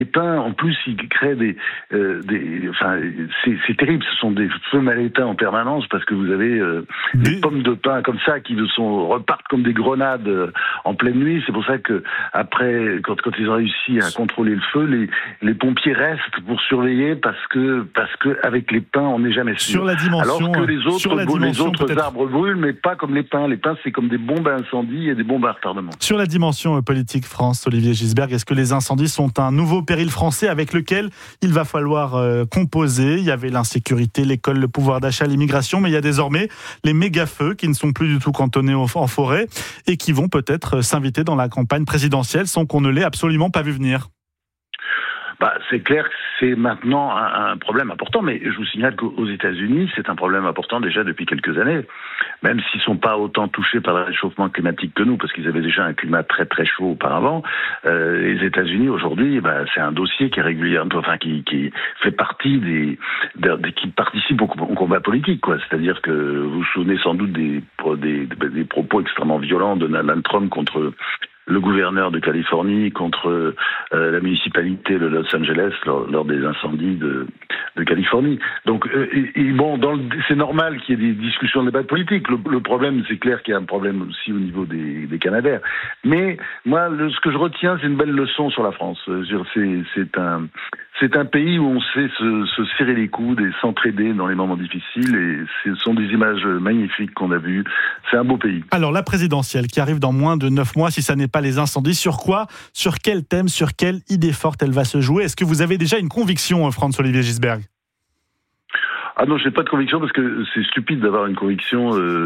pins, en plus, ils créent c'est terrible. Ce sont des feux mal éteints en permanence parce que vous avez des pommes de pin comme ça qui repartent comme des grenades en pleine nuit. C'est pour ça que après, quand ils ont réussi à contrôler le feu, les pompiers restent pour surveiller parce que avec les pins, on n'est jamais sûr. Sur la dimension, alors que les autres arbres brûlent, mais pas comme les pins. Les pins, c'est comme des bombes à incendie et des bombes à retardement. Sur la dimension politique France, Olivier Gisberg, est-ce que les incendies sont un nouveau péril français avec lequel il va falloir composer? Il y avait l'insécurité, l'école, le pouvoir d'achat, l'immigration, mais il y a désormais les méga-feux qui ne sont plus du tout cantonnés en forêt et qui vont peut-être s'inviter dans la campagne présidentielle sans qu'on ne l'ait absolument pas vu venir. C'est clair que c'est maintenant un problème important, mais je vous signale qu'aux États-Unis, c'est un problème important déjà depuis quelques années, même s'ils ne sont pas autant touchés par le réchauffement climatique que nous, parce qu'ils avaient déjà un climat très très chaud auparavant. Les États-Unis aujourd'hui, c'est un dossier qui est régulier, qui fait partie qui participe au combat politique, quoi. C'est-à-dire que vous vous souvenez sans doute des propos extrêmement violents de Donald Trump contre le gouverneur de Californie, contre la municipalité de Los Angeles lors des incendies de Californie. Donc, c'est normal qu'il y ait des discussions, des débats politiques. Le problème, c'est clair qu'il y a un problème aussi au niveau des Canadaires. Mais moi, ce que je retiens, c'est une belle leçon sur la France. C'est un pays où on sait se serrer les coudes et s'entraider dans les moments difficiles, et ce sont des images magnifiques qu'on a vues. C'est un beau pays. Alors, la présidentielle qui arrive dans moins de 9 mois, si ça n'est pas les incendies, sur quoi, sur quel thème, sur quelle idée forte elle va se jouer? Est-ce que vous avez déjà une conviction, Franz-Olivier Gisberg? Ah non, je n'ai pas de conviction parce que c'est stupide d'avoir une conviction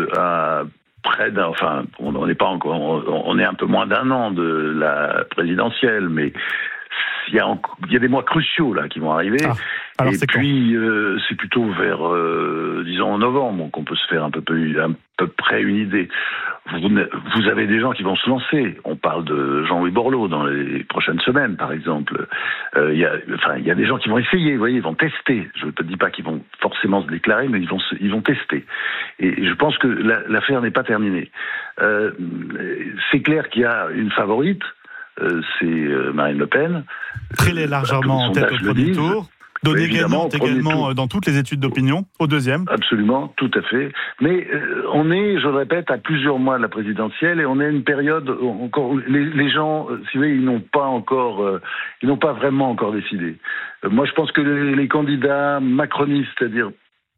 on n'est pas encore, on est un peu moins d'un an de la présidentielle, mais il y a des mois cruciaux là qui vont arriver. Alors et puis c'est plutôt vers disons en novembre qu'on peut se faire à peu près une idée. Vous avez des gens qui vont se lancer. On parle de Jean-Louis Borloo dans les prochaines semaines, par exemple. Il y a des gens qui vont essayer. Vous voyez, ils vont tester. Je ne dis pas qu'ils vont forcément se déclarer, mais ils vont tester. Et je pense que l'affaire n'est pas terminée. C'est clair qu'il y a une favorite. C'est Marine Le Pen. Très largement en tête au premier tour. Donnée gagnante également dans toutes les études d'opinion, au deuxième. Absolument, tout à fait. Mais on est, je le répète, à plusieurs mois de la présidentielle, et on est à une période encore où les gens, si vous voulez, ils n'ont pas vraiment encore décidé. Moi, je pense que les candidats macronistes, c'est-à-dire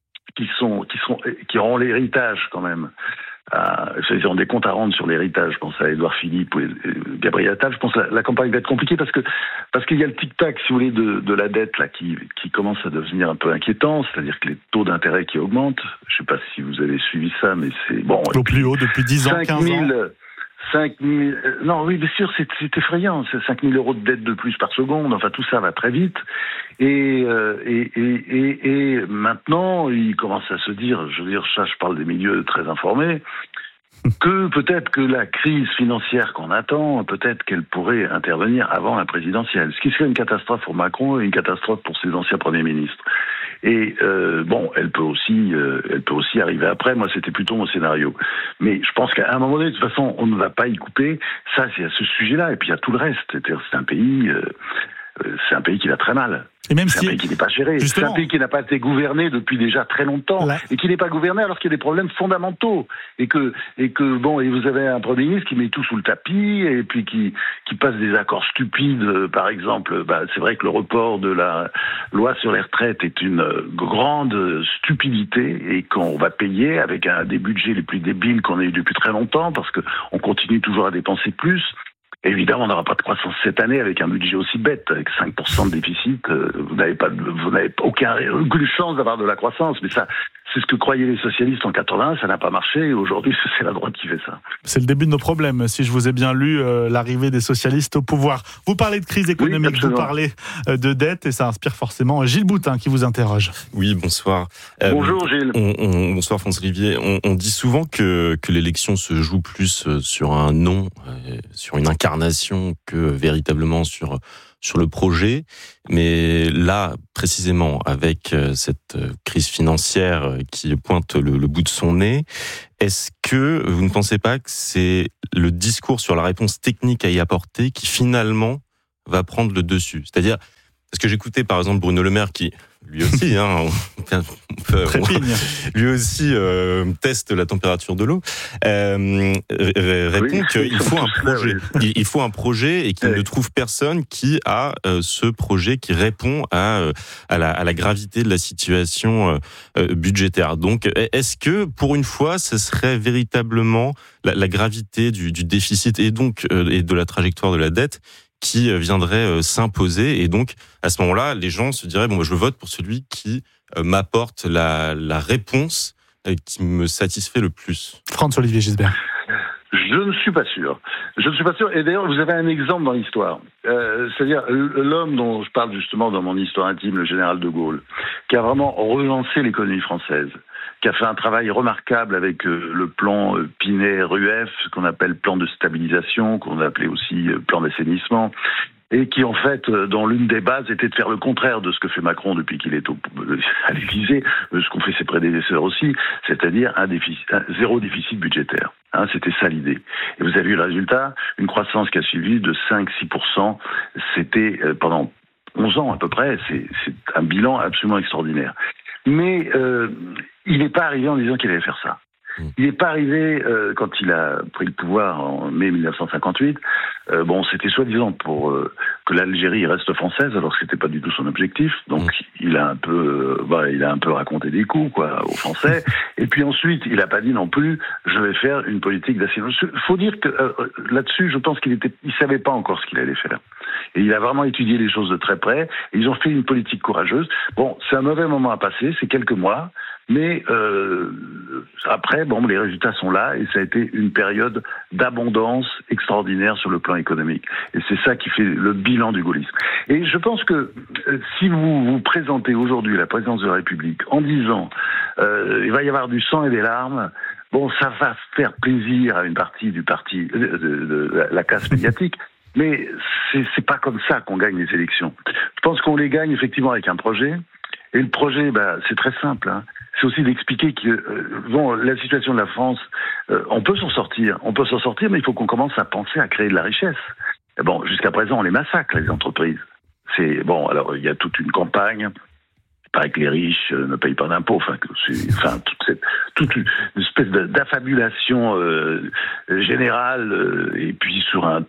qui auront l'héritage quand même. Ils ont des comptes à rendre sur l'héritage. Je pense à Édouard Philippe ou Gabriel Attal. Je pense que la campagne va être compliquée parce qu'il y a le tic-tac, si vous voulez, de la dette là qui commence à devenir un peu inquiétant. C'est-à-dire que les taux d'intérêt qui augmentent. Je ne sais pas si vous avez suivi ça, mais c'est bon. Au plus haut depuis 10 ans, 15 ans. 5 000, non, oui, bien sûr, c'est effrayant. C'est 5 000 euros de dette de plus par seconde. Enfin, tout ça va très vite. Et maintenant, il commence à se dire, je parle des milieux très informés, que peut-être que la crise financière qu'on attend, peut-être qu'elle pourrait intervenir avant la présidentielle. Ce qui serait une catastrophe pour Macron et une catastrophe pour ses anciens premiers ministres. Et elle peut aussi arriver après. Moi, c'était plutôt mon scénario. Mais je pense qu'à un moment donné, de toute façon, on ne va pas y couper. Ça, c'est à ce sujet-là. Et puis il y a tout le reste. C'est un pays qui va très mal. Et même c'est un pays qui n'est pas géré. C'est un pays qui n'a pas été gouverné depuis déjà très longtemps. Et qui n'est pas gouverné alors qu'il y a des problèmes fondamentaux. Et vous avez un Premier ministre qui met tout sous le tapis et puis qui passe des accords stupides. Par exemple, c'est vrai que le report de la loi sur les retraites est une grande stupidité et qu'on va payer avec des budgets les plus débiles qu'on a eu depuis très longtemps parce qu'on continue toujours à dépenser plus. Évidemment, on n'aura pas de croissance cette année avec un budget aussi bête, avec 5% de déficit. Vous n'avez aucune chance d'avoir de la croissance. Mais ça, c'est ce que croyaient les socialistes en 80, ça n'a pas marché. Et aujourd'hui, c'est la droite qui fait ça. C'est le début de nos problèmes, si je vous ai bien lu, l'arrivée des socialistes au pouvoir. Vous parlez de crise économique, oui, vous parlez de dette, et ça inspire forcément Gilles Boutin qui vous interroge. Oui, bonsoir. Bonjour Gilles. Bonsoir Franz-Olivier. On dit souvent que l'élection se joue plus sur un nom, sur une incarnation, que véritablement sur le projet. Mais là, précisément, avec cette crise financière qui pointe le bout de son nez, est-ce que vous ne pensez pas que c'est le discours sur la réponse technique à y apporter qui finalement va prendre le dessus. C'est-à-dire, parce que j'écoutais par exemple Bruno Le Maire qui, lui aussi, lui aussi teste la température de l'eau, répond qu'il faut un projet. Il faut un projet et qu'il ne trouve personne qui a ce projet qui répond à la gravité de la situation budgétaire. Donc, est-ce que pour une fois, ce serait véritablement la gravité du déficit et donc et de la trajectoire de la dette qui viendrait s'imposer, et donc à ce moment-là, les gens se diraient je vote pour celui qui m'apporte la réponse qui me satisfait le plus. François-Olivier Gisbert. Je ne suis pas sûr. Et d'ailleurs, vous avez un exemple dans l'histoire. C'est-à-dire l'homme dont je parle justement dans mon histoire intime, le général de Gaulle, qui a vraiment relancé l'économie française, qui a fait un travail remarquable avec le plan Pinet-Rueff, ce qu'on appelle plan de stabilisation, qu'on appelait aussi plan d'assainissement, et qui en fait, dans l'une des bases, était de faire le contraire de ce que fait Macron depuis qu'il est à l'Élysée, ce qu'ont fait ses prédécesseurs aussi, c'est-à-dire zéro déficit budgétaire. C'était ça l'idée. Et vous avez vu le résultat, une croissance qui a suivi de 5-6%, c'était pendant 11 ans à peu près, c'est un bilan absolument extraordinaire. Mais il n'est pas arrivé en disant qu'il allait faire ça. Il n'est pas arrivé quand il a pris le pouvoir en mai 1958. C'était soi-disant pour que l'Algérie reste française, alors que c'était pas du tout son objectif. Donc il a un peu raconté des coups aux Français. Et puis ensuite, il n'a pas dit non plus je vais faire une politique d'assainissement. Il faut dire que là-dessus, je pense qu'il savait pas encore ce qu'il allait faire. Et il a vraiment étudié les choses de très près. Et ils ont fait une politique courageuse. C'est un mauvais moment à passer, c'est quelques mois. Mais après, les résultats sont là et ça a été une période d'abondance extraordinaire sur le plan économique. Et c'est ça qui fait le bilan du gaullisme. Et je pense que si vous vous présentez aujourd'hui à la présidence de la République en disant il va y avoir du sang et des larmes, ça va faire plaisir à une partie du parti, de la classe médiatique. Mais c'est pas comme ça qu'on gagne les élections. Je pense qu'on les gagne effectivement avec un projet. Et le projet, c'est très simple. C'est aussi d'expliquer que la situation de la France, on peut s'en sortir, mais il faut qu'on commence à penser à créer de la richesse. Et jusqu'à présent, on les massacre, les entreprises. Alors il y a toute une campagne. Il paraît que les riches ne payent pas d'impôts. Toute une espèce d'affabulation générale, et puis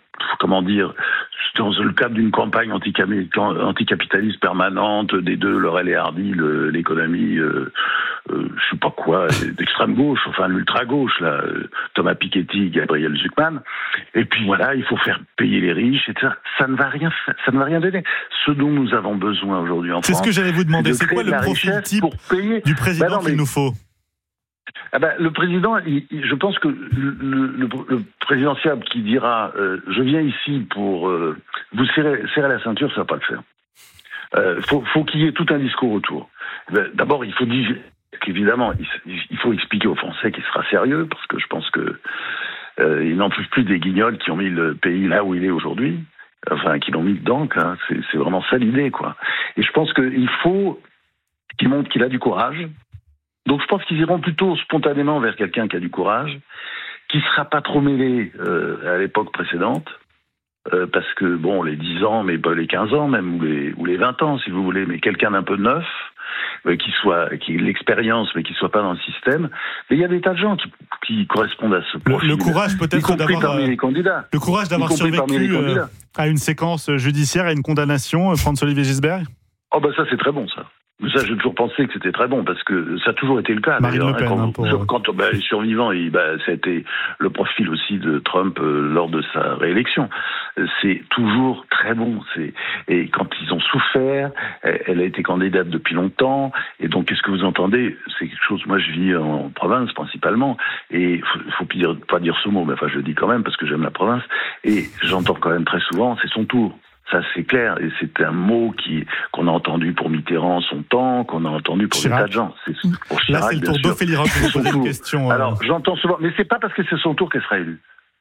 dans le cadre d'une campagne anticapitaliste permanente, des deux, Laurel et Hardy, l'économie, je sais pas quoi, d'extrême gauche, l'ultra gauche, là, Thomas Piketty, Gabriel Zucman. Et puis il faut faire payer les riches, et ça ne va rien faire, ça ne va rien donner. Ce dont nous avons besoin aujourd'hui en France. C'est ce que j'allais vous demander. C'est quoi le profil type du président qu'il nous faut? Le président, je pense que le présidentiable qui dira je viens ici pour vous serrer la ceinture, ça va pas le faire. Faut qu'il y ait tout un discours autour. D'abord, il faut dire qu'évidemment, il faut expliquer aux Français qu'il sera sérieux, parce que je pense que ils n'en peuvent plus des guignols qui ont mis le pays là où il est aujourd'hui, qui l'ont mis dedans. C'est vraiment ça l'idée, Et je pense qu'il faut qu'il montre qu'il a du courage. Donc je pense qu'ils iront plutôt spontanément vers quelqu'un qui a du courage, qui ne sera pas trop mêlé à l'époque précédente, parce que les 10 ans, mais pas les 15 ans même, ou les 20 ans si vous voulez, mais quelqu'un d'un peu neuf, qui ait l'expérience mais qui ne soit pas dans le système. Mais il y a des tas de gens qui correspondent à ce profil. Le courage peut-être d'avoir survécu à une séquence judiciaire, à une condamnation, François-Olivier Gisbert. Ça c'est très bon ça. Mais ça, j'ai toujours pensé que c'était très bon, parce que ça a toujours été le cas. Marine Le Pen, quand les survivants, ça a été le profil aussi de Trump lors de sa réélection. C'est toujours très bon. Et quand ils ont souffert, elle a été candidate depuis longtemps. Et donc, qu'est-ce que vous entendez? C'est quelque chose. Moi, je vis en province principalement, et faut pas dire ce mot, mais je le dis quand même parce que j'aime la province. Et j'entends quand même très souvent, c'est son tour. Ça, c'est clair, et c'est un mot qu'on a entendu pour Mitterrand son temps, qu'on a entendu pour Chirac. Des tas de gens. Pour Chirac, là, c'est le tour d'Ophélie Roch qui vous pose une question. Alors, j'entends souvent, mais c'est pas parce que c'est son tour qu'elle sera élue.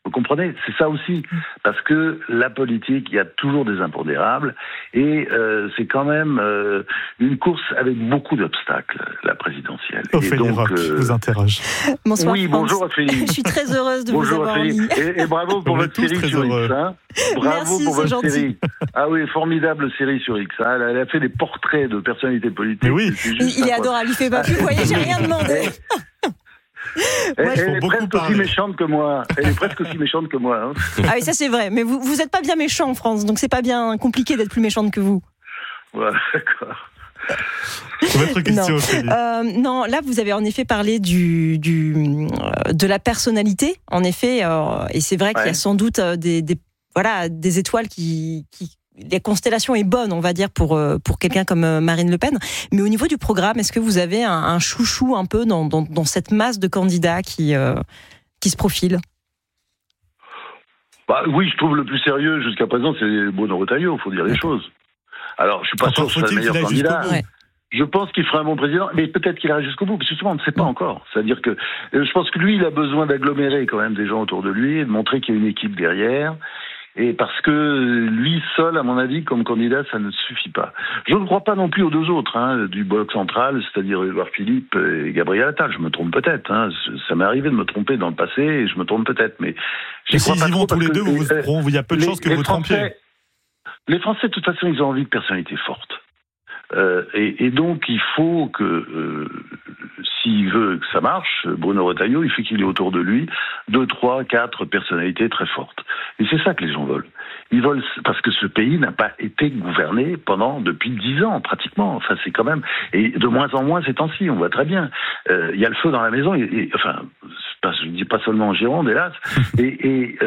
Vous comprenez ? C'est ça aussi. Parce que la politique, il y a toujours des impondérables. Et c'est quand même une course avec beaucoup d'obstacles, la présidentielle. Ophélie Roch vous interroge. Bonsoir, oui, France. bonjour Ophélie. Je suis très heureuse de vous avoir en ligne. Et bravo pour votre série sur X. Hein. Bravo Merci, pour votre gentil. série. Ah oui, formidable série sur X. Hein. Elle a fait des portraits de personnalités politiques. Mais oui. Il est adorable, il fait pas plus. Vous voyez, j'ai rien demandé. Elle est presque aussi méchante que moi. Elle est presque aussi méchante que moi. Hein. Ah oui, ça c'est vrai. Mais vous êtes pas bien méchant en France, donc c'est pas bien compliqué d'être plus méchante que vous. Ouais, d'accord. Votre question, Ophélie. Non, là vous avez en effet parlé de la personnalité, en effet, et c'est vrai qu'il y a sans doute des étoiles qui la constellation est bonne, on va dire, pour quelqu'un comme Marine Le Pen. Mais au niveau du programme, est-ce que vous avez un chouchou un peu dans cette masse de candidats qui se profilent ? Oui, je trouve le plus sérieux jusqu'à présent, c'est Bruno Retailleau, il faut dire les choses. Alors, je suis pas sûr que ce soit le meilleur candidat. Je pense qu'il fera un bon président, mais peut-être qu'il ira jusqu'au bout, parce que justement, on ne sait pas encore. C'est-à-dire que je pense que lui, il a besoin d'agglomérer quand même des gens autour de lui, et de montrer qu'il y a une équipe derrière. Et parce que lui seul, à mon avis, comme candidat, ça ne suffit pas. Je ne crois pas non plus aux deux autres, du bloc central, c'est-à-dire Édouard Philippe et Gabriel Attal. Je me trompe peut-être. Ça m'est arrivé de me tromper dans le passé, et je me trompe peut-être. Mais s'ils y vont tous les deux, il y a peu de chances que vous trompiez. Les Français, de toute façon, ils ont envie de personnalités fortes. Et donc, il faut que, s'il veut que ça marche, Bruno Retailleau, il faut qu'il ait autour de lui 2, 3, 4 personnalités très fortes. Et c'est ça que les gens veulent. Ils veulent, parce que ce pays n'a pas été gouverné depuis 10 ans, pratiquement. Enfin, c'est quand même, et de moins en moins ces temps-ci, on voit très bien. Il y a le feu dans la maison, je ne dis pas seulement en Gironde, hélas, et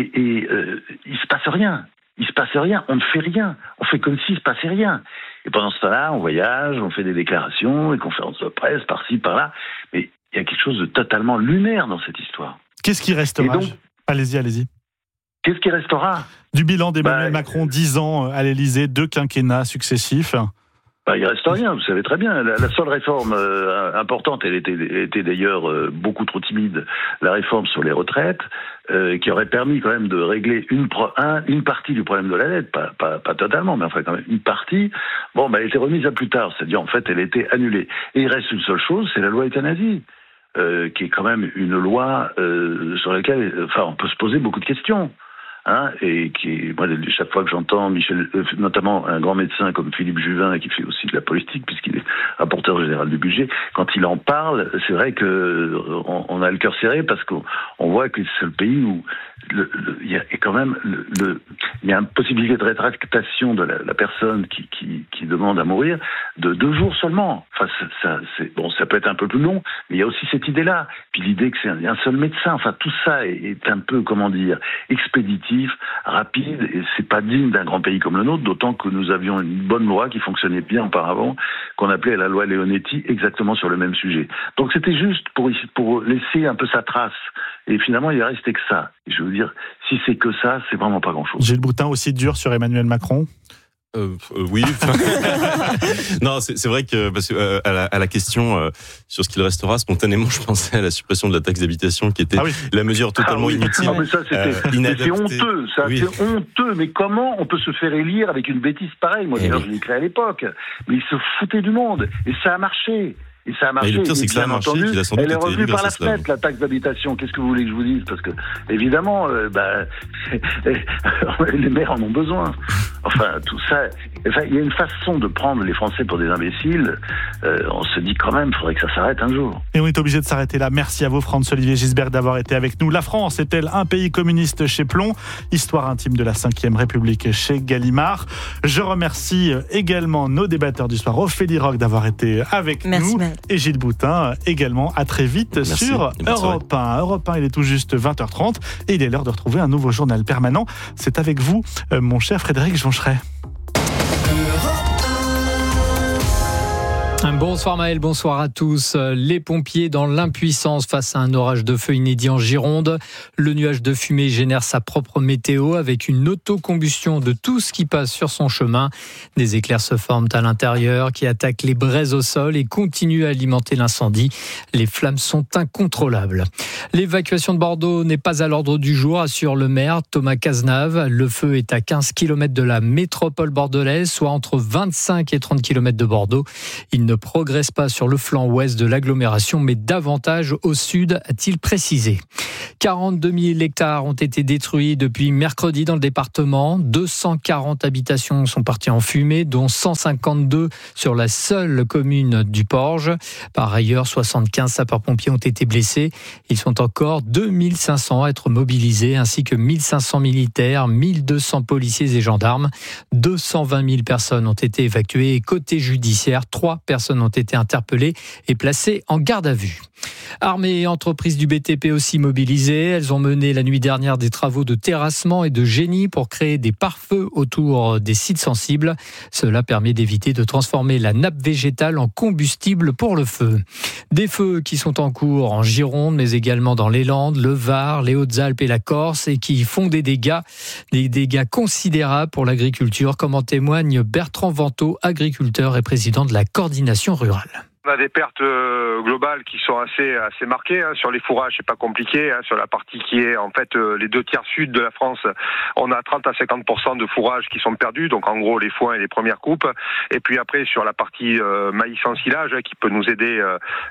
il se passe rien. Il se passe rien, on ne fait rien. On fait comme s'il se passait rien. Et pendant ce temps-là, on voyage, on fait des déclarations, des conférences de presse, par-ci, par-là. Mais il y a quelque chose de totalement lunaire dans cette histoire. Qu'est-ce qui restera ? Allez-y. Qu'est-ce qui restera ? Du bilan d'Emmanuel Macron, 10 ans à l'Élysée, 2 quinquennats successifs. Il reste rien, vous savez très bien. La seule réforme importante, elle était d'ailleurs beaucoup trop timide, la réforme sur les retraites, qui aurait permis quand même de régler une partie du problème de la dette, pas totalement, mais enfin quand même une partie. Elle était remise à plus tard, c'est-à-dire en fait elle était annulée. Et il reste une seule chose, c'est la loi euthanasie, qui est quand même une loi sur laquelle on peut se poser beaucoup de questions. Et moi, chaque fois que j'entends notamment un grand médecin comme Philippe Juvin, qui fait aussi de la politique, puisqu'il est rapporteur général du budget, quand il en parle, c'est vrai que on a le cœur serré, parce qu'on voit que c'est le pays où il y a quand même il y a une possibilité de rétractation de la personne qui demande à mourir de 2 jours seulement. Enfin, ça peut être un peu plus long, mais il y a aussi cette idée-là. Puis l'idée que c'est un seul médecin. Enfin, tout ça est un peu, expéditif, rapide, et c'est pas digne d'un grand pays comme le nôtre, d'autant que nous avions une bonne loi qui fonctionnait bien auparavant, qu'on appelait la loi Leonetti, exactement sur le même sujet. Donc c'était juste pour laisser un peu sa trace. Et finalement, il est resté que ça. Et je veux dire, si c'est que ça, c'est vraiment pas grand-chose. Gilles Boutin aussi dur sur Emmanuel Macron. Oui. Non, c'est vrai que parce que à la question sur ce qu'il restera, spontanément, je pensais à la suppression de la taxe d'habitation, qui était la mesure totalement inutile. Non, mais ça, c'était honteux. C'est honteux. Mais comment on peut se faire élire avec une bêtise pareille ? Moi, d'ailleurs, je l'ai créé à l'époque. Mais ils se foutaient du monde. Et ça a marché. Et ça a marché. Et le pire, c'est que ça a marché, qu'il a sans doute elle est été revenue élu par la grâce à cela. fenêtre, la taxe d'habitation. Qu'est-ce que vous voulez que je vous dise ? Parce que, évidemment, les maires en ont besoin. Enfin, tout ça. Enfin, il y a une façon de prendre les Français pour des imbéciles. On se dit quand même, il faudrait que ça s'arrête un jour. Et on est obligé de s'arrêter là. Merci à vous, Franz-Olivier Gisbert, d'avoir été avec nous. La France est-elle un pays communiste chez Plon ? Histoire intime de la 5e République chez Gallimard. Je remercie également nos débatteurs du soir, Ophélie Roch, d'avoir été avec nous. Et Gilles Boutin également. À très vite sur Europe 1. Europe 1, il est tout juste 20h30 et il est l'heure de retrouver un nouveau journal permanent. C'est avec vous, mon cher Frédéric Joncheret. Bonsoir Maël, bonsoir à tous. Les pompiers dans l'impuissance face à un orage de feu inédit en Gironde. Le nuage de fumée génère sa propre météo avec une autocombustion de tout ce qui passe sur son chemin. Des éclairs se forment à l'intérieur qui attaquent les braises au sol et continuent à alimenter l'incendie. Les flammes sont incontrôlables. L'évacuation de Bordeaux n'est pas à l'ordre du jour, assure le maire Thomas Cazenave. Le feu est à 15 km de la métropole bordelaise, soit entre 25 et 30 km de Bordeaux. Il ne progresse pas sur le flanc ouest de l'agglomération, mais davantage au sud, a-t-il précisé. 42 000 hectares ont été détruits depuis mercredi dans le département. 240 habitations sont parties en fumée, dont 152 sur la seule commune du Porge. Par ailleurs, 75 sapeurs-pompiers ont été blessés. Ils sont encore 2500 à être mobilisés, ainsi que 1500 militaires, 1200 policiers et gendarmes. 220 000 personnes ont été évacuées et côté judiciaire, 3 personnes ont été interpellées et placées en garde à vue. Armées et entreprises du BTP aussi mobilisées. Elles ont mené la nuit dernière des travaux de terrassement et de génie pour créer des pare-feux autour des sites sensibles. Cela permet d'éviter de transformer la nappe végétale en combustible pour le feu. Des feux qui sont en cours en Gironde, mais également dans les Landes, le Var, les Hautes-Alpes et la Corse, et qui font des dégâts considérables pour l'agriculture, comme en témoigne Bertrand Venteau, agriculteur et président de la coordination rurale. On a des pertes globales qui sont assez marquées. Sur les fourrages, c'est pas compliqué. Sur la partie qui est en fait les 2/3 sud de la France, on a 30 à 50% de fourrages qui sont perdus. Donc en gros les foins et les premières coupes. Et puis après sur la partie maïs en silage qui peut nous aider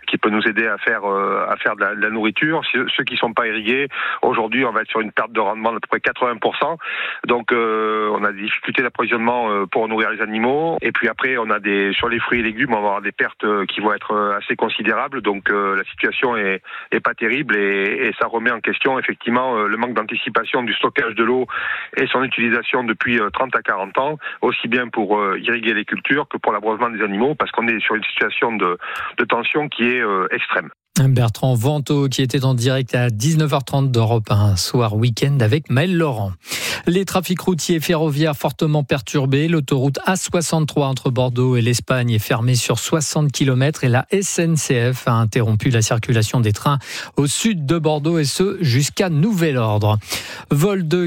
à faire de la nourriture. Ceux qui sont pas irrigués, aujourd'hui on va être sur une perte de rendement d'à peu près 80%. Donc on a des difficultés d'approvisionnement pour nourrir les animaux. Et puis après on a sur les fruits et légumes, on va avoir des pertes qui vont être assez considérables, donc la situation est pas terrible et ça remet en question effectivement le manque d'anticipation du stockage de l'eau et son utilisation depuis 30 à 40 ans, aussi bien pour irriguer les cultures que pour l'abreuvement des animaux, parce qu'on est sur une situation de tension qui est extrême. Bertrand Venteau qui était en direct à 19h30 d'Europe 1 soir week-end avec Maël Laurent. Les trafics routiers et ferroviaires fortement perturbés. L'autoroute A63 entre Bordeaux et l'Espagne est fermée sur 60 km et la SNCF a interrompu la circulation des trains au sud de Bordeaux et ce jusqu'à nouvel ordre. Vol de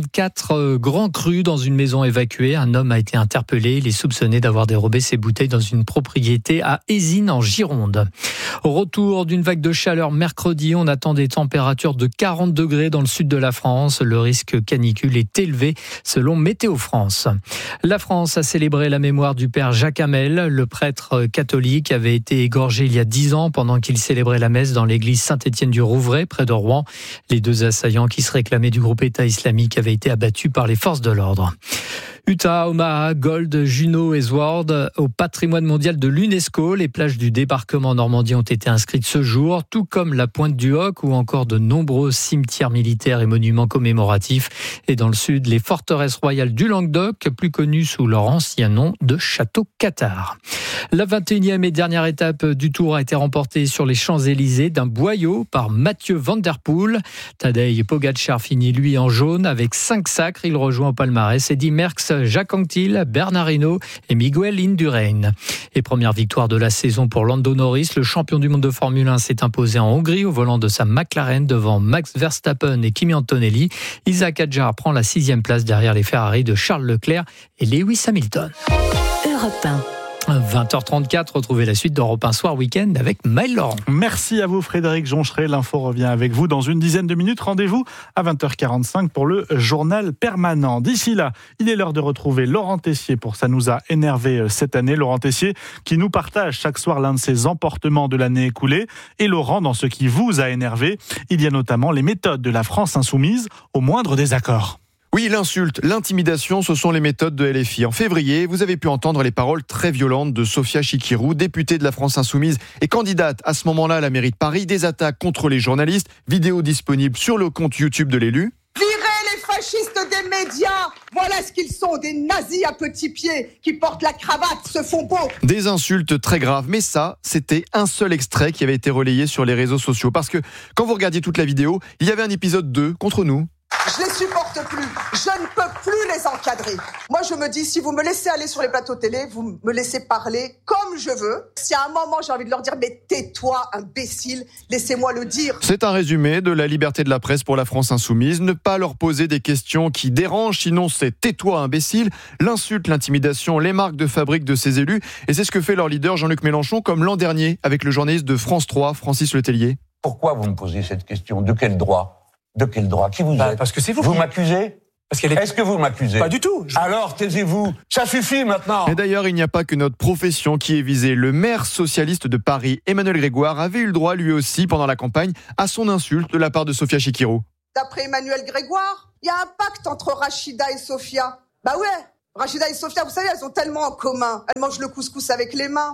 44 grands crus dans une maison évacuée. Un homme a été interpellé. Il est soupçonné d'avoir dérobé ses bouteilles dans une propriété à Ézines en Gironde. Retour d'une vague de chaleur mercredi. On attend des températures de 40 degrés dans le sud de la France. Le risque canicule est élevé selon Météo France. La France a célébré la mémoire du père Jacques Hamel. Le prêtre catholique avait été égorgé il y a 10 ans pendant qu'il célébrait la messe dans l'église Saint-Étienne du Rouvray près de Rouen. Les 2 assaillants qui se réclamaient du groupe État islamique avaient été abattus par les forces de l'ordre. Utah, Omaha, Gold, Juneau et Sword au patrimoine mondial de l'UNESCO. Les plages du débarquement en Normandie ont été inscrites ce jour, tout comme la Pointe du Hoc ou encore de nombreux cimetières militaires et monuments commémoratifs. Et dans le sud, les forteresses royales du Languedoc, plus connues sous leur ancien nom de Château Cathare. La 21e et dernière étape du Tour a été remportée sur les Champs-Élysées d'un boyau par Mathieu Van Der Poel. Tadej Pogačar finit lui en jaune avec 5 sacres. Il rejoint au palmarès Eddy Merckx, Jacques Anquetil, Bernard Hinault et Miguel Indurain. Et première victoire de la saison pour Lando Norris. Le champion du monde de Formule 1 s'est imposé en Hongrie au volant de sa McLaren devant Max Verstappen et Kimi Antonelli. Isaac Hadjar prend la 6e place derrière les Ferrari de Charles Leclerc et Lewis Hamilton. Europe 1. 20h34, retrouvez la suite d'Europe 1 Soir Week-end avec Maël Laurent. Merci à vous Frédéric Joncheret. L'info revient avec vous dans une dizaine de minutes. Rendez-vous à 20h45 pour le journal permanent. D'ici là, il est l'heure de retrouver Laurent Tessier pour Ça nous a énervé cette année. Laurent Tessier qui nous partage chaque soir l'un de ses emportements de l'année écoulée. Et Laurent, dans ce qui vous a énervé, il y a notamment les méthodes de la France insoumise au moindre désaccord. Oui, l'insulte, l'intimidation, ce sont les méthodes de LFI. En février, vous avez pu entendre les paroles très violentes de Sophia Chikirou, députée de la France Insoumise et candidate à ce moment-là à la mairie de Paris. Des attaques contre les journalistes, vidéo disponible sur le compte YouTube de l'élu. Virez les fascistes des médias. Voilà ce qu'ils sont, des nazis à petits pieds qui portent la cravate, se font beaux. Des insultes très graves, mais ça, c'était un seul extrait qui avait été relayé sur les réseaux sociaux. Parce que quand vous regardiez toute la vidéo, il y avait un épisode 2 contre nous. Je les supporte plus, je ne peux plus les encadrer. Moi je me dis, si vous me laissez aller sur les plateaux télé, vous me laissez parler comme je veux. Si à un moment j'ai envie de leur dire mais tais-toi imbécile, laissez-moi le dire. C'est un résumé de la liberté de la presse pour la France insoumise. Ne pas leur poser des questions qui dérangent, sinon c'est tais-toi imbécile. L'insulte, l'intimidation, les marques de fabrique de ces élus. Et c'est ce que fait leur leader Jean-Luc Mélenchon, comme l'an dernier avec le journaliste de France 3, Francis Letellier. Pourquoi vous me posez cette question ? De quel droit ? De quel droit ? Qui vous êtes ? Parce que c'est vous. Vous m'accusez ? Est-ce que vous m'accusez ? Pas du tout. Alors, taisez-vous. Ça suffit maintenant. Et d'ailleurs, il n'y a pas que notre profession qui est visée. Le maire socialiste de Paris, Emmanuel Grégoire, avait eu le droit, lui aussi, pendant la campagne, à son insulte de la part de Sophia Chikirou. D'après Emmanuel Grégoire, il y a un pacte entre Rachida et Sophia. Bah ouais, Rachida et Sophia, vous savez, elles ont tellement en commun. Elles mangent le couscous avec les mains.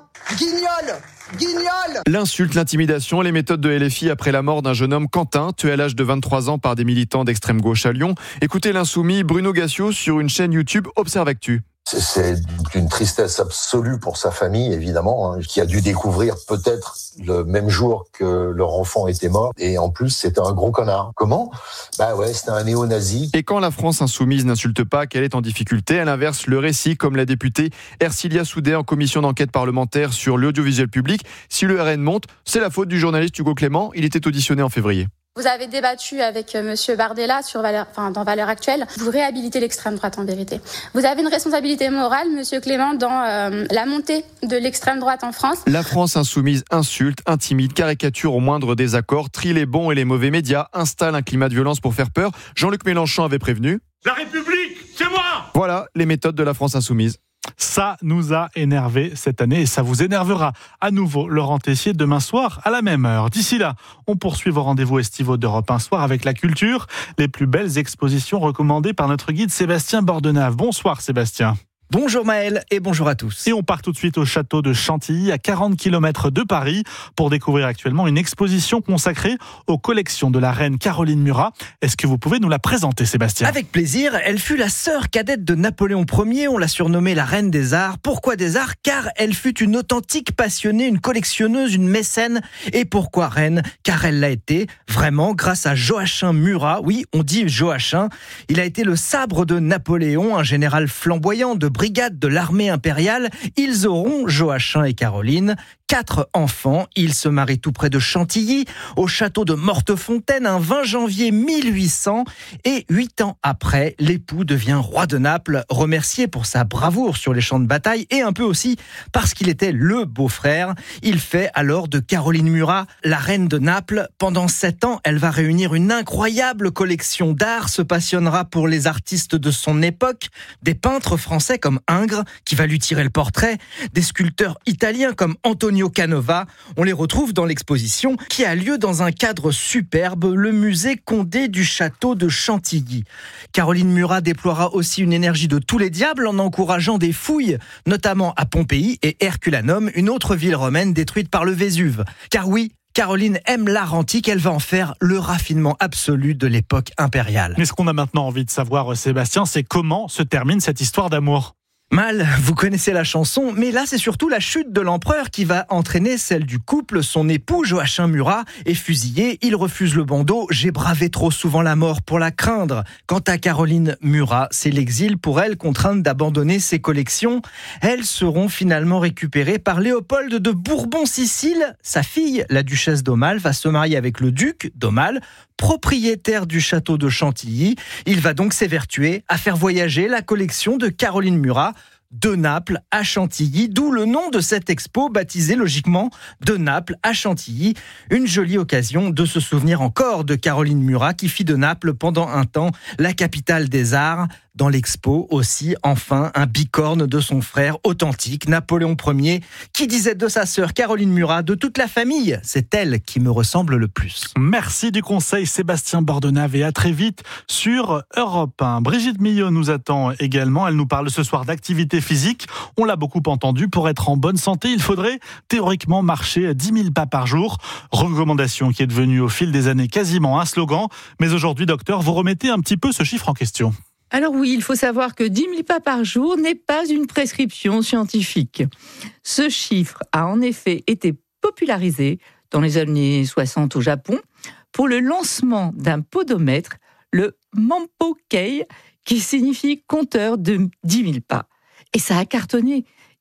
Guignol. L'insulte, l'intimidation, les méthodes de LFI après la mort d'un jeune homme, Quentin, tué à l'âge de 23 ans par des militants d'extrême gauche à Lyon. Écoutez l'insoumis Bruno Gassio sur une chaîne YouTube Observe Actu. C'est une tristesse absolue pour sa famille, évidemment, qui a dû découvrir peut-être le même jour que leur enfant était mort. Et en plus, c'était un gros connard. Comment ? Bah ouais, c'était un néo-nazi. Et quand la France insoumise n'insulte pas, qu'elle est en difficulté, elle inverse le récit, comme la députée Ercilia Soudet en commission d'enquête parlementaire sur l'audiovisuel public. Si le RN monte, c'est la faute du journaliste Hugo Clément. Il était auditionné en février. Vous avez débattu avec Monsieur Bardella dans Valeurs Actuelles. Vous réhabilitez l'extrême droite en vérité. Vous avez une responsabilité morale, Monsieur Clément, dans la montée de l'extrême droite en France. La France insoumise insulte, intimide, caricature au moindre désaccord, trie les bons et les mauvais médias, installe un climat de violence pour faire peur. Jean-Luc Mélenchon avait prévenu. La République, c'est moi ! Voilà les méthodes de la France insoumise. Ça nous a énervé cette année et ça vous énervera à nouveau, Laurent Tessier, demain soir à la même heure. D'ici là, on poursuit vos rendez-vous estivaux d'Europe 1 Soir avec la culture, les plus belles expositions recommandées par notre guide Sébastien Bordenave. Bonsoir Sébastien. Bonjour Maël et bonjour à tous. Et on part tout de suite au château de Chantilly, à 40 km de Paris, pour découvrir actuellement une exposition consacrée aux collections de la reine Caroline Murat. Est-ce que vous pouvez nous la présenter, Sébastien ? Avec plaisir, elle fut la sœur cadette de Napoléon Ier, on l'a surnommée la reine des arts. Pourquoi des arts ? Car elle fut une authentique passionnée, une collectionneuse, une mécène. Et pourquoi reine ? Car elle l'a été, vraiment, grâce à Joachim Murat. Oui, on dit Joachim. Il a été le sabre de Napoléon, un général flamboyant de brigade de l'armée impériale. Ils auront, Joachim et Caroline, 4 enfants. Ils se marient tout près de Chantilly, au château de Mortefontaine, un 20 janvier 1800. Et 8 ans après, l'époux devient roi de Naples, remercié pour sa bravoure sur les champs de bataille et un peu aussi parce qu'il était le beau-frère. Il fait alors de Caroline Murat la reine de Naples. Pendant 7 ans, elle va réunir une incroyable collection d'art, se passionnera pour les artistes de son époque, des peintres français comme Ingres, qui va lui tirer le portrait, des sculpteurs italiens comme Antonio Canova. On les retrouve dans l'exposition qui a lieu dans un cadre superbe, le musée Condé du château de Chantilly. Caroline Murat déploiera aussi une énergie de tous les diables en encourageant des fouilles, notamment à Pompéi et Herculanum, une autre ville romaine détruite par le Vésuve. Car oui, Caroline aime l'art antique, elle va en faire le raffinement absolu de l'époque impériale. Mais ce qu'on a maintenant envie de savoir, Sébastien, c'est comment se termine cette histoire d'amour. Mal, vous connaissez la chanson, mais là c'est surtout la chute de l'empereur qui va entraîner celle du couple. Son époux, Joachim Murat, est fusillé, il refuse le bandeau. J'ai bravé trop souvent la mort pour la craindre. Quant à Caroline Murat, c'est l'exil pour elle, contrainte d'abandonner ses collections. Elles seront finalement récupérées par Léopold de Bourbon-Sicile. Sa fille, la duchesse d'Aumale, va se marier avec le duc d'Aumale, propriétaire du château de Chantilly. Il va donc s'évertuer à faire voyager la collection de Caroline Murat de Naples à Chantilly, d'où le nom de cette expo baptisée logiquement de Naples à Chantilly. Une jolie occasion de se souvenir encore de Caroline Murat qui fit de Naples pendant un temps la capitale des arts. Dans l'expo aussi, enfin, un bicorne de son frère authentique, Napoléon Ier, qui disait de sa sœur Caroline Murat, de toute la famille, c'est elle qui me ressemble le plus. Merci du conseil Sébastien Bordenave et à très vite sur Europe 1. Brigitte Millot nous attend également, elle nous parle ce soir d'activité physique. On l'a beaucoup entendu, pour être en bonne santé, il faudrait théoriquement marcher 10 000 pas par jour. Recommandation qui est devenue au fil des années quasiment un slogan. Mais aujourd'hui, docteur, vous remettez un petit peu ce chiffre en question. Alors oui, il faut savoir que 10 000 pas par jour n'est pas une prescription scientifique. Ce chiffre a en effet été popularisé dans les années 60 au Japon pour le lancement d'un podomètre, le Mampokei, qui signifie compteur de 10 000 pas. Et ça a cartonné.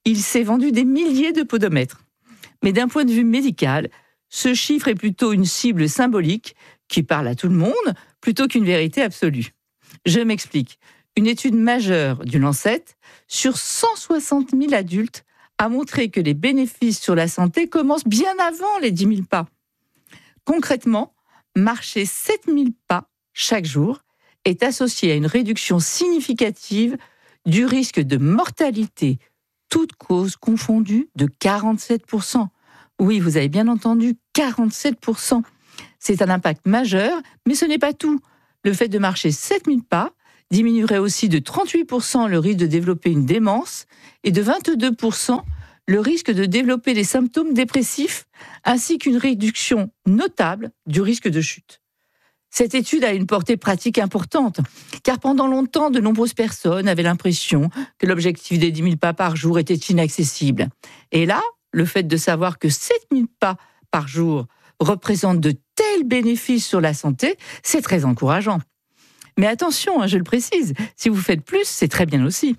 il s'est vendu des milliers de podomètres. Mais d'un point de vue médical, ce chiffre est plutôt une cible symbolique qui parle à tout le monde plutôt qu'une vérité absolue. Je m'explique. Une étude majeure du Lancet sur 160 000 adultes a montré que les bénéfices sur la santé commencent bien avant les 10 000 pas. Concrètement, marcher 7 000 pas chaque jour est associé à une réduction significative du risque de mortalité, toutes causes confondues, de 47%. Oui, vous avez bien entendu, 47%. C'est un impact majeur, mais ce n'est pas tout. Le fait de marcher 7 000 pas diminuerait aussi de 38% le risque de développer une démence et de 22% le risque de développer des symptômes dépressifs, ainsi qu'une réduction notable du risque de chute. Cette étude a une portée pratique importante, car pendant longtemps, de nombreuses personnes avaient l'impression que l'objectif des 10 000 pas par jour était inaccessible. Et là, le fait de savoir que 7 000 pas par jour représente de tels bénéfices sur la santé, c'est très encourageant. Mais attention, je le précise, si vous faites plus, c'est très bien aussi.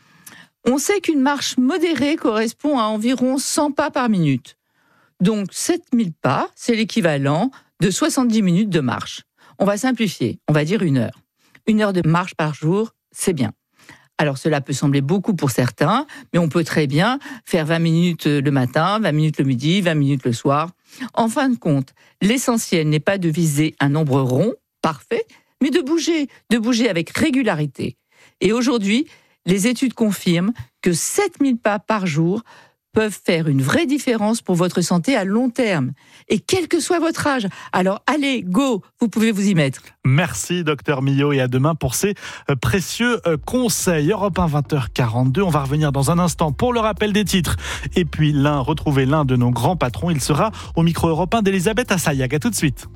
On sait qu'une marche modérée correspond à environ 100 pas par minute. Donc 7 000 pas, c'est l'équivalent de 70 minutes de marche. On va simplifier, on va dire 1 heure. 1 heure de marche par jour, c'est bien. Alors cela peut sembler beaucoup pour certains, mais on peut très bien faire 20 minutes le matin, 20 minutes le midi, 20 minutes le soir. En fin de compte, l'essentiel n'est pas de viser un nombre rond, parfait, mais de bouger avec régularité. Et aujourd'hui, les études confirment que 7 000 pas par jour peuvent faire une vraie différence pour votre santé à long terme. Et quel que soit votre âge. Alors allez, go, vous pouvez vous y mettre. Merci Dr Millot et à demain pour ces précieux conseils. Europe 1, 20h42, on va revenir dans un instant pour le rappel des titres. Et puis retrouver l'un de nos grands patrons, il sera au micro Europe 1 d'Elisabeth Assayag. À tout de suite.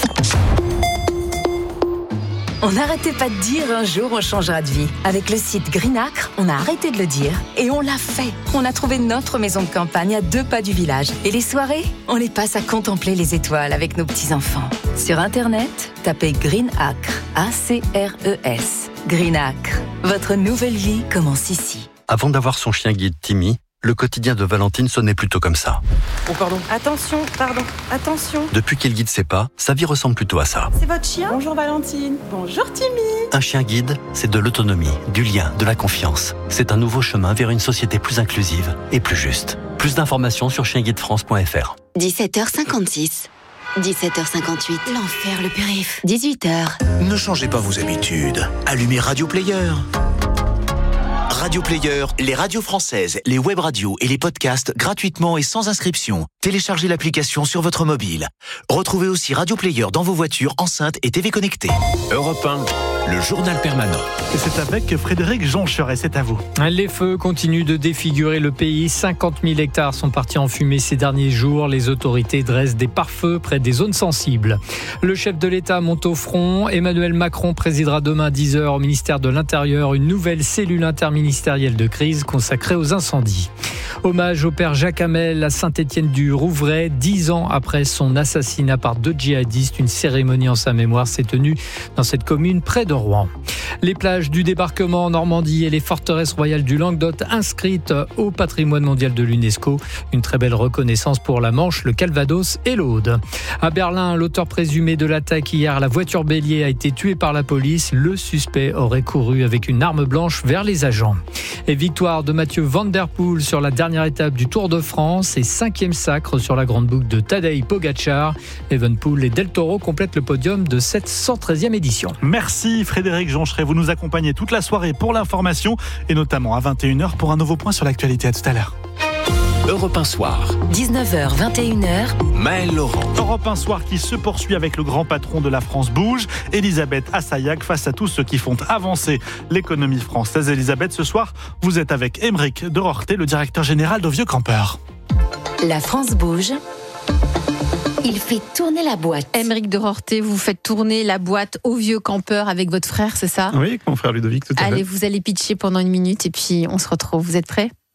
On n'arrêtait pas de dire un jour on changera de vie. Avec le site Greenacre, on a arrêté de le dire et on l'a fait. On a trouvé notre maison de campagne à 2 pas du village. Et les soirées, on les passe à contempler les étoiles avec nos petits-enfants. Sur Internet, tapez Greenacre, A-C-R-E-S. Greenacre, votre nouvelle vie commence ici. Avant d'avoir son chien guide Timmy, le quotidien de Valentine sonnait plutôt comme ça. Oh pardon. Attention. Depuis qu'il guide ses pas, sa vie ressemble plutôt à ça. C'est votre chien ? Bonjour Valentine. Bonjour Timmy. Un chien guide, c'est de l'autonomie, du lien, de la confiance. C'est un nouveau chemin vers une société plus inclusive et plus juste. Plus d'informations sur chienguidefrance.fr. 17h56. 17h58. L'enfer, le périph'. 18h. Ne changez pas vos habitudes. Allumez Radio Player. Radio Player, les radios françaises, les web radios et les podcasts gratuitement et sans inscription. Téléchargez l'application sur votre mobile. Retrouvez aussi Radio Player dans vos voitures, enceintes et TV connectées. Europe 1, le journal permanent. Et c'est avec Frédéric Joncheret, c'est à vous. Les feux continuent de défigurer le pays. 50 000 hectares sont partis en fumée ces derniers jours. Les autorités dressent des pare-feux près des zones sensibles. Le chef de l'État monte au front. Emmanuel Macron présidera demain à 10h au ministère de l'Intérieur une nouvelle cellule interministérielle de crise consacrée aux incendies. Hommage au père Jacques Hamel à Saint-Étienne-du-Rouvray. 10 ans après son assassinat par 2 djihadistes, une cérémonie en sa mémoire s'est tenue dans cette commune près de Rouen. Les plages du débarquement en Normandie et les forteresses royales du Languedoc inscrites au patrimoine mondial de l'UNESCO. Une très belle reconnaissance pour la Manche, le Calvados et l'Aude. À Berlin, l'auteur présumé de l'attaque hier à la voiture bélier a été tué par la police. Le suspect aurait couru avec une arme blanche vers les agents. Et victoire de Mathieu Van Der Poel sur la dernière étape du Tour de France et 5e sacre sur la grande boucle de Tadej Pogacar. Evenepoel et Del Toro complètent le podium de cette 113e édition. Merci Frédéric Joncheret, vous nous accompagnez toute la soirée pour l'information et notamment à 21h pour un nouveau point sur l'actualité. À tout à l'heure. Europe 1 Soir. 19h, 21h. Maël Laurent. Europe 1 Soir qui se poursuit avec le grand patron de la France Bouge, Elisabeth Assayag, face à tous ceux qui font avancer l'économie française. Elisabeth, ce soir, vous êtes avec Aymeric de Rorté, le directeur général de Vieux Campeurs. La France bouge. Il fait tourner la boîte. Aymeric de Rorté, vous faites tourner la boîte au Vieux Campeurs avec votre frère, c'est ça ? Oui, avec mon frère Ludovic, tout à fait. Allez, vous allez pitcher pendant 1 minute et puis on se retrouve. Vous êtes prêts ?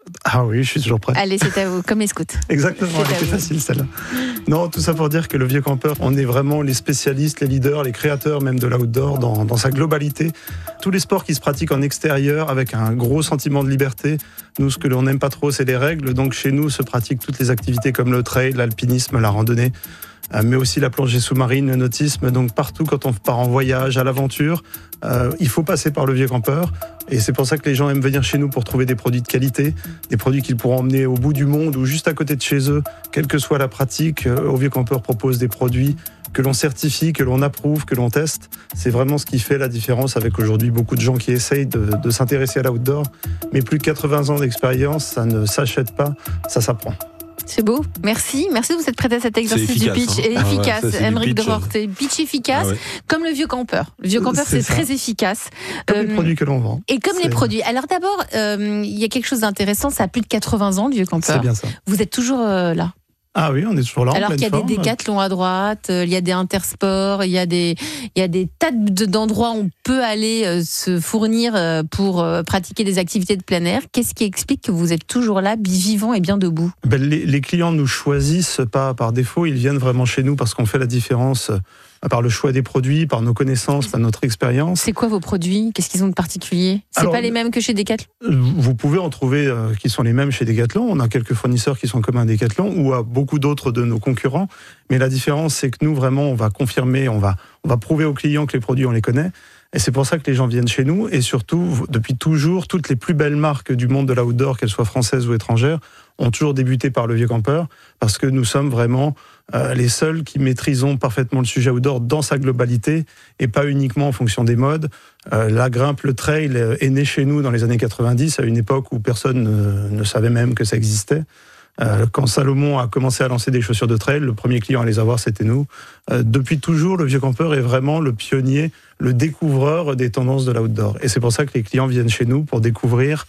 Ah oui, je suis toujours prêt. Allez, c'est à vous, comme les scouts. Exactement, elle était facile celle-là. Non, tout ça pour dire que le Vieux Campeur, on est vraiment les spécialistes, les leaders, les créateurs même de l'outdoor dans sa globalité. Tous les sports qui se pratiquent en extérieur avec un gros sentiment de liberté. Nous, ce que l'on n'aime pas trop, c'est les règles. Donc chez nous se pratiquent toutes les activités comme le trail, l'alpinisme, la randonnée, mais aussi la plongée sous-marine, le nautisme. Donc partout, quand on part en voyage, à l'aventure, il faut passer par le Vieux Campeur. Et c'est pour ça que les gens aiment venir chez nous pour trouver des produits de qualité, des produits qu'ils pourront emmener au bout du monde ou juste à côté de chez eux, quelle que soit la pratique. Au Vieux Campeur propose des produits que l'on certifie, que l'on approuve, que l'on teste. C'est vraiment ce qui fait la différence avec aujourd'hui beaucoup de gens qui essayent de s'intéresser à l'outdoor. Mais plus de 80 ans d'expérience, ça ne s'achète pas, ça s'apprend. C'est beau, merci de vous être prêté à cet exercice du pitch. Et efficace, Aymeric de Rorté. Pitch efficace, comme le Vieux Campeur. Le Vieux Campeur, c'est très efficace. Comme les produits que l'on vend. Et comme les produits. Alors d'abord, il y a quelque chose d'intéressant, ça a plus de 80 ans, le Vieux Campeur. C'est bien ça. Vous êtes toujours là. Ah oui, on est toujours là. Alors qu'il y a des décathlons à droite, il y a des intersports, il y a des tas d'endroits où on peut aller se fournir pour pratiquer des activités de plein air. Qu'est-ce qui explique que vous êtes toujours là, vivant et bien debout ? Les clients nous choisissent pas par défaut, ils viennent vraiment chez nous parce qu'on fait la différence par le choix des produits, par nos connaissances, par notre expérience. C'est quoi vos produits ? Qu'est-ce qu'ils ont de particulier ? C'est pas les mêmes que chez Decathlon ? Vous pouvez en trouver qui sont les mêmes chez Decathlon. On a quelques fournisseurs qui sont communs à Decathlon ou à beaucoup d'autres de nos concurrents. Mais la différence, c'est que nous, vraiment, on va confirmer, on va prouver aux clients que les produits, on les connaît. Et c'est pour ça que les gens viennent chez nous. Et surtout, depuis toujours, toutes les plus belles marques du monde de l'outdoor, qu'elles soient françaises ou étrangères, ont toujours débuté par le Vieux Campeur, parce que nous sommes vraiment les seuls qui maîtrisons parfaitement le sujet outdoor dans sa globalité, et pas uniquement en fonction des modes. La grimpe, le trail est né chez nous dans les années 90, à une époque où personne ne savait même que ça existait. Quand Salomon a commencé à lancer des chaussures de trail, le premier client à les avoir, c'était nous. Depuis toujours, le Vieux Campeur est vraiment le pionnier, le découvreur des tendances de l'outdoor. Et c'est pour ça que les clients viennent chez nous pour découvrir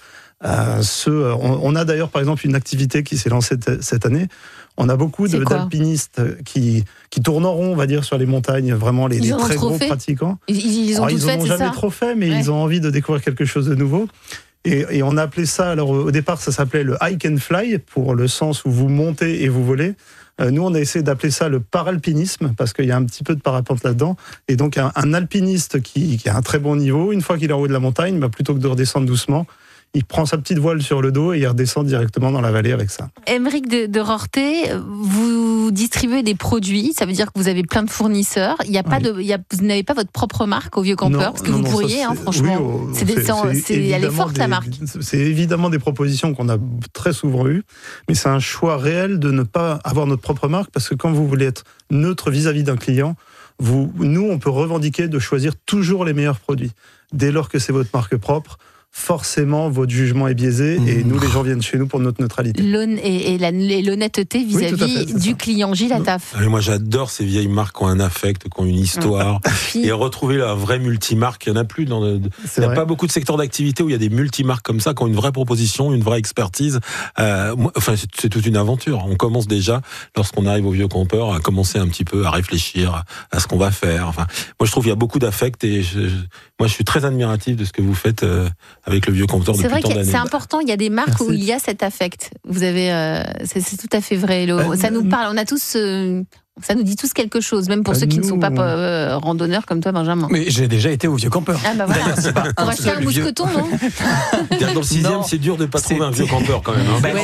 on a d'ailleurs, par exemple, une activité qui s'est lancée cette année. On a beaucoup d'alpinistes qui tournent en rond, on va dire, sur les montagnes, vraiment les très gros pratiquants. Ils ont jamais trop fait, mais ils ont envie de découvrir quelque chose de nouveau. Et on a appelé ça, alors au départ, ça s'appelait le hike and fly, pour le sens où vous montez et vous volez. Nous, on a essayé d'appeler ça le paralpinisme, parce qu'il y a un petit peu de parapente là-dedans. Et donc, un alpiniste qui a un très bon niveau, une fois qu'il est en haut de la montagne, plutôt que de redescendre doucement, il prend sa petite voile sur le dos et il redescend directement dans la vallée avec ça. Aymeric de Rorté, vous distribuez des produits, ça veut dire que vous avez plein de fournisseurs. Il y a pas vous n'avez pas votre propre marque au Vieux Campeur, parce que vous pourriez, franchement. Elle est forte, la marque. C'est évidemment des propositions qu'on a très souvent eues, mais c'est un choix réel de ne pas avoir notre propre marque, parce que quand vous voulez être neutre vis-à-vis d'un client, nous, on peut revendiquer de choisir toujours les meilleurs produits. Dès lors que c'est votre marque propre, forcément, votre jugement est biaisé et nous, les gens viennent chez nous pour notre neutralité. Et l'honnêteté vis-à-vis du client. Gilles Attaf. Moi, j'adore ces vieilles marques qui ont un affect, qui ont une histoire. Et retrouver la vraie multimarque, il n'y en a plus. Il n'y a pas beaucoup de secteurs d'activité où il y a des multimarques comme ça, qui ont une vraie proposition, une vraie expertise. C'est toute une aventure. On commence déjà, lorsqu'on arrive au Vieux Campeur, à commencer un petit peu à réfléchir à ce qu'on va faire. Moi, je trouve qu'il y a beaucoup d'affect et moi, je suis très admiratif de ce que vous faites avec le Vieux Campeur depuis tant d'années. C'est vrai que c'est important, il y a des marques où il y a cet affect. Vous avez, c'est tout à fait vrai. Ça nous parle, on a tous... Ça nous dit tous quelque chose, même pour ceux qui ne sont pas randonneurs comme toi, Benjamin. Mais j'ai déjà été au Vieux Campeur. Ah bah voilà. On va faire un mousqueton, non ? Dans le 6e, c'est dur de ne pas trouver un Vieux Campeur quand même.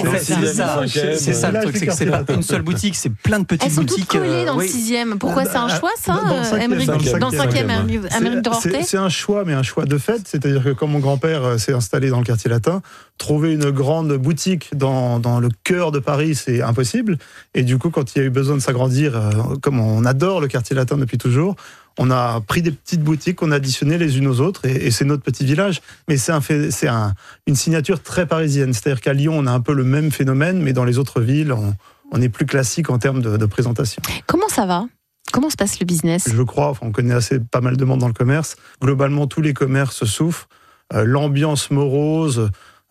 C'est ça le truc, c'est que c'est pas une seule boutique, c'est plein de petites boutiques. Elles sont toutes collées dans le 6e. Pourquoi c'est un choix, ça, Aymeric ? Dans le 5e, Aymeric de Rorté ? C'est un choix, mais un choix de fait. C'est-à-dire que quand mon grand-père s'est installé dans le quartier latin, trouver une grande boutique dans le cœur de Paris, c'est impossible. Et du coup, quand il y a eu besoin de s'agrandir, comme on adore le quartier latin depuis toujours, on a pris des petites boutiques qu'on a additionnées les unes aux autres et c'est notre petit village. Mais c'est une signature très parisienne. C'est-à-dire qu'à Lyon, on a un peu le même phénomène, mais dans les autres villes, on est plus classique en termes de présentation. Comment ça va ? Comment se passe le business ? Je crois, on connaît pas mal de monde dans le commerce. Globalement, tous les commerces souffrent. L'ambiance morose...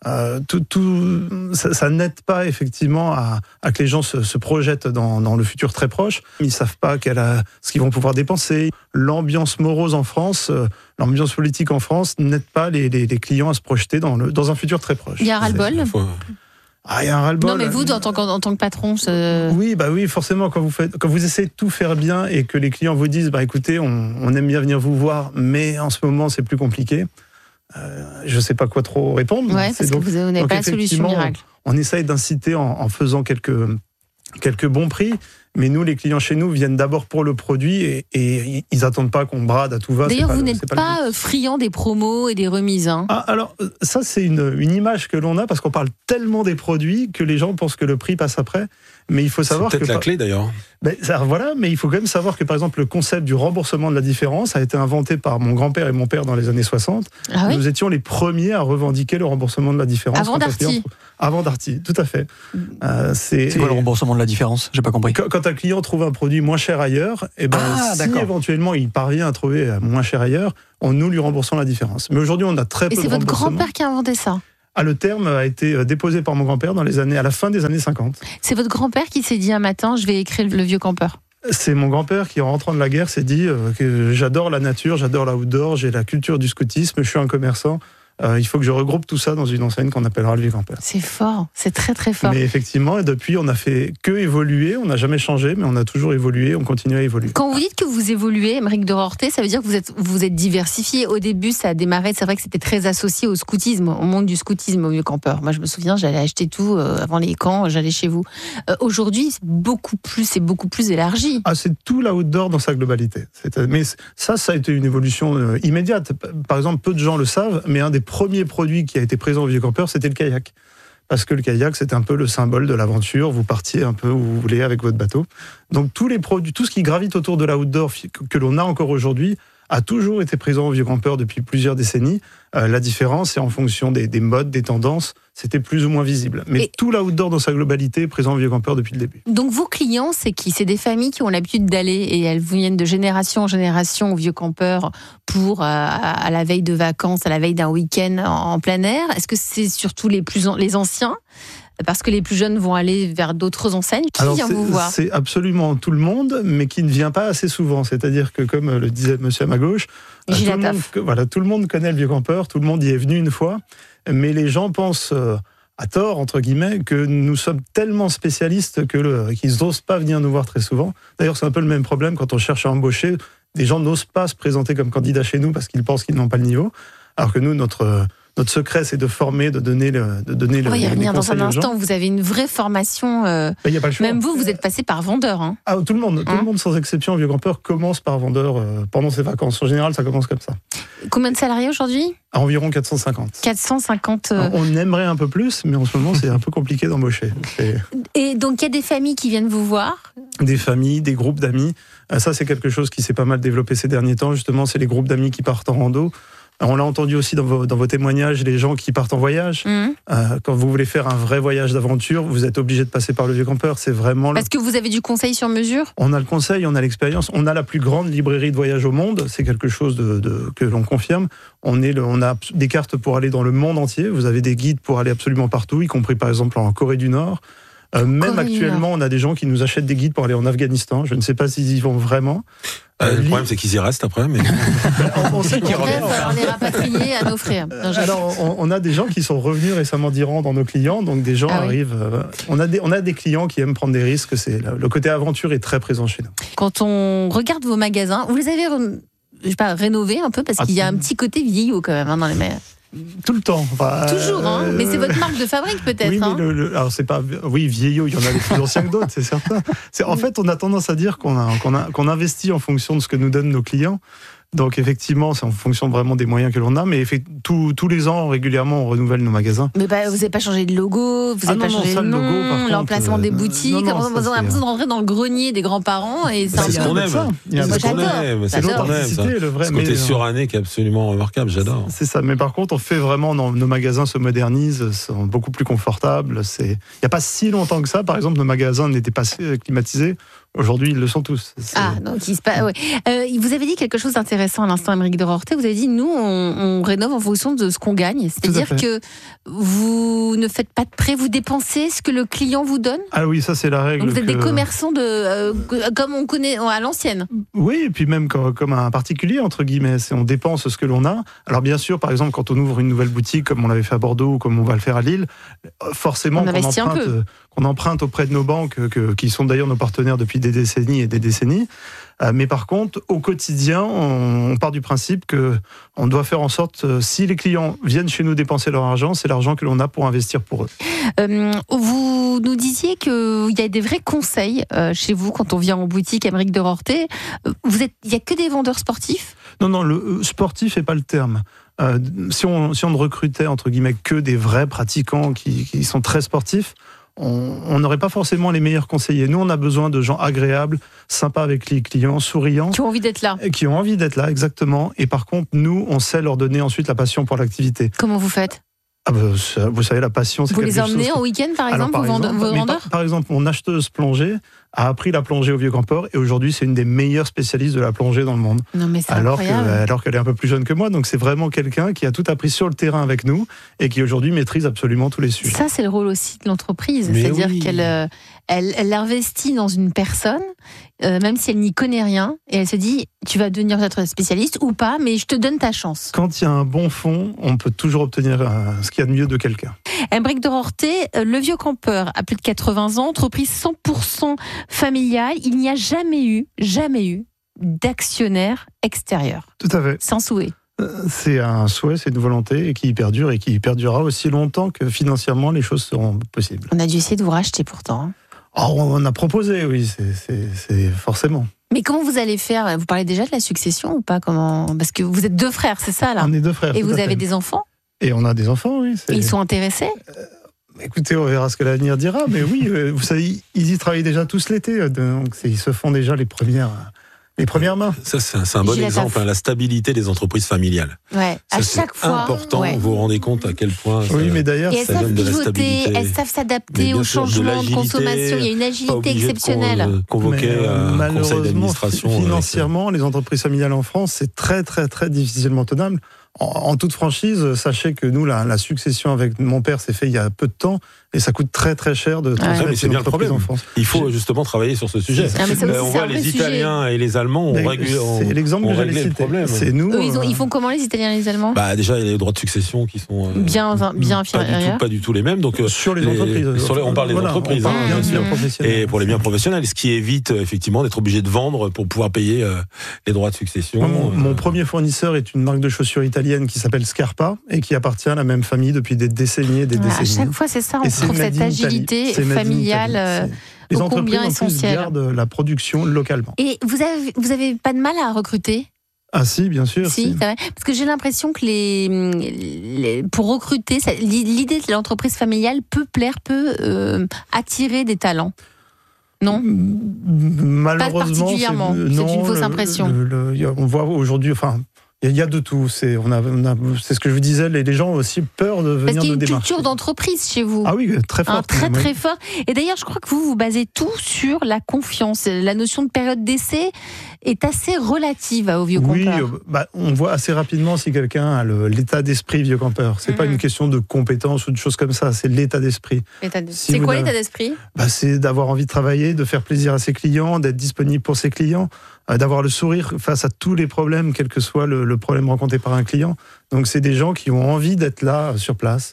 ça n'aide pas effectivement à que les gens se projettent dans le futur très proche. Ils ne savent pas ce qu'ils vont pouvoir dépenser. L'ambiance morose en France, l'ambiance politique en France n'aide pas les clients à se projeter dans un futur très proche. Il y a ras-le-bol. Il y a un ras-le-bol. Non, mais vous, en tant que patron, Oui, forcément, quand vous essayez de tout faire bien et que les clients vous disent, écoutez, on aime bien venir vous voir, mais en ce moment, c'est plus compliqué. Je ne sais pas quoi trop répondre. Ouais, parce que vous n'avez pas la solution miracle. On essaye d'inciter en faisant quelques bons prix, mais nous, les clients chez nous viennent d'abord pour le produit et ils n'attendent pas qu'on brade à tout va. D'ailleurs, vous n'êtes pas friand des promos et des remises. Alors, ça, c'est une image que l'on a parce qu'on parle tellement des produits que les gens pensent que le prix passe après. Mais il faut savoir c'est peut-être la clé d'ailleurs. Voilà, mais il faut quand même savoir que par exemple le concept du remboursement de la différence a été inventé par mon grand-père et mon père dans les années 60. Ah oui ? Nous étions les premiers à revendiquer le remboursement de la différence. Avant Darty, tout à fait. C'est quoi le remboursement de la différence ? J'ai pas compris. Quand un client trouve un produit moins cher ailleurs, si éventuellement il parvient à trouver moins cher ailleurs, nous lui remboursons la différence. Mais aujourd'hui, on a très peu de remboursement. Et c'est votre grand-père qui a inventé ça ? Le terme a été déposé par mon grand-père à la fin des années 50. C'est votre grand-père qui s'est dit un matin, je vais écrire le vieux campeur. C'est mon grand-père qui, en rentrant de la guerre, s'est dit que j'adore la nature, j'adore l'outdoor, j'ai la culture du scoutisme, je suis un commerçant. Il faut que je regroupe tout ça dans une enseigne qu'on appellera le Vieux Campeur. C'est fort, c'est très très fort. Mais effectivement, depuis, on n'a fait que évoluer, on n'a jamais changé, mais on a toujours évolué, on continue à évoluer. Quand vous dites que vous évoluez, Aymeric de Rorté, ça veut dire que vous êtes diversifié. Au début, ça a démarré, c'est vrai que c'était très associé au scoutisme, au monde du scoutisme au Vieux Campeur. Moi, je me souviens, j'allais acheter tout avant les camps, j'allais chez vous. Aujourd'hui, c'est beaucoup plus élargi. C'est tout l'outdoor dans sa globalité. Mais ça a été une évolution immédiate. Par exemple, peu de gens le savent, mais un des premiers produits qui a été présent au Vieux Campeur, c'était le kayak. Parce que le kayak, c'était un peu le symbole de l'aventure. Vous partiez un peu où vous voulez avec votre bateau. Donc tous les produits, tout ce qui gravite autour de l'outdoor que l'on a encore aujourd'hui, a toujours été présent au Vieux Campeur depuis plusieurs décennies. La différence, c'est en fonction des modes, des tendances, c'était plus ou moins visible. Mais tout l'outdoor dans sa globalité est présent au Vieux Campeur depuis le début. Donc vos clients, c'est qui ? C'est des familles qui ont l'habitude d'aller et elles viennent de génération en génération au Vieux Campeur pour à la veille de vacances, à la veille d'un week-end en plein air. Est-ce que c'est surtout les anciens ? Parce que les plus jeunes vont aller vers d'autres enseignes. Qui vient vous voir ? C'est absolument tout le monde, mais qui ne vient pas assez souvent. C'est-à-dire que, comme le disait monsieur à ma gauche, tout le monde connaît le Vieux Campeur, tout le monde y est venu une fois, mais les gens pensent, à tort, entre guillemets, que nous sommes tellement spécialistes qu'ils n'osent pas venir nous voir très souvent. D'ailleurs, c'est un peu le même problème quand on cherche à embaucher. Des gens n'osent pas se présenter comme candidats chez nous parce qu'ils pensent qu'ils n'ont pas le niveau, alors que nous, notre secret, c'est de former, de donner le on va y revenir dans un instant. Vous avez une vraie formation. Y a pas le choix. Même vous êtes passé par vendeur. Tout le monde sans exception au Vieux Campeur commence par vendeur pendant ses vacances. En général, ça commence comme ça. Combien de salariés aujourd'hui ? Environ 450. 450. On aimerait un peu plus, mais en ce moment, c'est un peu compliqué d'embaucher. Et donc, il y a des familles qui viennent vous voir ? Des familles, des groupes d'amis. Ça, c'est quelque chose qui s'est pas mal développé ces derniers temps. Justement, c'est les groupes d'amis qui partent en rando. On l'a entendu aussi dans vos témoignages, les gens qui partent en voyage. Quand vous voulez faire un vrai voyage d'aventure, vous êtes obligé de passer par le Vieux Campeur. C'est vraiment parce que vous avez du conseil sur mesure ? On a le conseil, on a l'expérience. On a la plus grande librairie de voyage au monde. C'est quelque chose que l'on confirme. On a des cartes pour aller dans le monde entier. Vous avez des guides pour aller absolument partout, y compris par exemple en Corée du Nord. Même actuellement, on a des gens qui nous achètent des guides pour aller en Afghanistan. Je ne sais pas s'ils y vont vraiment. Le problème, c'est qu'ils y restent après. Mais on sait qu'ils reviennent. Il va falloir les rapatrier à nos frères. Alors, on a des gens qui sont revenus récemment d'Iran dans nos clients. Donc, des gens arrivent. On a des clients qui aiment prendre des risques. Le côté aventure est très présent chez nous. Quand on regarde vos magasins, vous les avez rénovés un peu parce qu'il y a un petit côté vieillot quand même dans les magasins. Tout le temps. Toujours, mais c'est votre marque de fabrique peut-être. Oui, mais alors c'est pas. Oui, vieillot, il y en a des plus anciens que d'autres, c'est certain. En fait, on a tendance à dire qu'on investit en fonction de ce que nous donnent nos clients. Donc effectivement, c'est en fonction vraiment des moyens que l'on a, mais tous les ans, régulièrement, on renouvelle nos magasins. Mais vous n'avez pas changé de logo, vous n'avez pas changé de nom, l'emplacement des boutiques, vous avez l'impression de rentrer dans le grenier des grands-parents. Et c'est ce qu'on aime. C'est ce qu'on aime. C'est ce côté suranné qui est absolument remarquable, j'adore. C'est ça, mais par contre, on fait vraiment, nos magasins se modernisent, sont beaucoup plus confortables. Il n'y a pas si longtemps que ça, par exemple, nos magasins n'étaient pas climatisés. Aujourd'hui, ils le sont tous. Donc vous avez dit quelque chose d'intéressant à l'instant, Aymeric de Roorthe. Vous avez dit, nous, on rénove en fonction de ce qu'on gagne. C'est-à-dire que vous ne faites pas de prêt, vous dépensez ce que le client vous donne. Ah oui, ça c'est la règle. Donc vous êtes des commerçants comme on connaît à l'ancienne. Oui, et puis même comme un particulier, entre guillemets. On dépense ce que l'on a. Alors bien sûr, par exemple, quand on ouvre une nouvelle boutique, comme on l'avait fait à Bordeaux ou comme on va le faire à Lille, forcément qu'on emprunte auprès de nos banques, qui sont d'ailleurs nos partenaires depuis des décennies et des décennies. Mais par contre, au quotidien, on part du principe qu'on doit faire en sorte, si les clients viennent chez nous dépenser leur argent, c'est l'argent que l'on a pour investir pour eux. Vous nous disiez qu'il y a des vrais conseils chez vous quand on vient en boutique, Aymeric de Roorthe. Il n'y a que des vendeurs sportifs ? Non, le sportif n'est pas le terme. Si on ne recrutait, entre guillemets, que des vrais pratiquants qui sont très sportifs, on n'aurait pas forcément les meilleurs conseillers. Nous, on a besoin de gens agréables, sympas avec les clients, souriants. Qui ont envie d'être là. Qui ont envie d'être là, exactement. Et par contre, nous, on sait leur donner ensuite la passion pour l'activité. Comment vous faites ? Vous savez, la passion, c'est quelque chose... Vous les emmenez en week-end, par exemple, vos vendeurs ? Par exemple, mon acheteuse plongée a appris la plongée au Vieux-Camport et aujourd'hui, c'est une des meilleures spécialistes de la plongée dans le monde. Non, mais c'est alors qu'elle est un peu plus jeune que moi. Donc, c'est vraiment quelqu'un qui a tout appris sur le terrain avec nous et qui aujourd'hui maîtrise absolument tous les sujets. Ça, c'est le rôle aussi de l'entreprise. C'est-à-dire qu'elle elle investit dans une personne, même si elle n'y connaît rien, et elle se dit, tu vas devenir peut-être spécialiste ou pas, mais je te donne ta chance. Quand il y a un bon fond, on peut toujours obtenir ce qu'il y a de mieux de quelqu'un. Aymeric de Roorthe, le Vieux-Campeur a plus de 80 ans, entreprise 100% familiale. Il n'y a jamais eu d'actionnaire extérieur. Tout à fait. Sans souhait. C'est un souhait, c'est une volonté qui perdure et qui perdurera aussi longtemps que financièrement les choses seront possibles. On a dû essayer de vous racheter pourtant. On a proposé, oui, c'est forcément. Mais comment vous allez faire ? Vous parlez déjà de la succession ou pas ? Parce que vous êtes 2 frères, c'est ça là ? On est 2 frères. Et vous avez des enfants ? Et on a des enfants, oui. Et ils sont intéressés ? Écoutez, on verra ce que l'avenir dira, mais oui, vous savez, ils y travaillent déjà tous l'été, donc ils se font déjà les premières mains. Ça, c'est un bon exemple, la stabilité des entreprises familiales. Ouais, ça, à chaque fois. C'est important, vous vous rendez compte à quel point mais d'ailleurs, ça donne de la stabilité. Elles savent s'adapter aux changements de consommation. Il y a une agilité exceptionnelle. Convoqué un conseil d'administration. Financièrement, les entreprises familiales en France, c'est très, très, très difficilement tenable. En toute franchise, sachez que nous, la succession avec mon père s'est fait il y a peu de temps et ça coûte très très cher de transmettre mais c'est bien le problème en France. Il faut justement travailler sur ce sujet. On voit les Italiens et les Allemands c'est l'exemple que j'allais citer. C'est nous. Ils font comment les Italiens et les Allemands ? Déjà, il y a les droits de succession qui sont bien inférieurs. Pas du tout les mêmes. Donc sur les entreprises. On parle des entreprises. Bien sûr. Et pour les biens professionnels, ce qui évite effectivement d'être obligé de vendre pour pouvoir payer les droits de succession. Mon premier fournisseur est une marque de chaussures italienne qui s'appelle Scarpa et qui appartient à la même famille depuis des décennies et des décennies. À chaque fois, c'est ça, on trouve cette agilité familiale les ô combien entreprises essentielle. Gardent la production localement. Et vous avez pas de mal à recruter ? Ah si, bien sûr. Si. Parce que j'ai l'impression que pour recruter, l'idée de l'entreprise familiale peut attirer des talents. Non ? Malheureusement, pas particulièrement. C'est une fausse impression. On voit aujourd'hui, il y a de tout. C'est ce que je vous disais, les gens ont aussi peur de venir nous démarcher. Parce qu'il y a une culture d'entreprise chez vous. Ah oui, très forte. Très fort. Et d'ailleurs, je crois que vous basez tout sur la confiance. La notion de période d'essai est assez relative au Vieux-Campeur. Oui, on voit assez rapidement si quelqu'un a l'état d'esprit Vieux-Campeur. C'est pas une question de compétence ou de choses comme ça, c'est l'état d'esprit. C'est quoi l'état d'esprit ? C'est d'avoir envie de travailler, de faire plaisir à ses clients, d'être disponible pour ses clients, d'avoir le sourire face à tous les problèmes, quel que soit le problème rencontré par un client. Donc c'est des gens qui ont envie d'être là, sur place.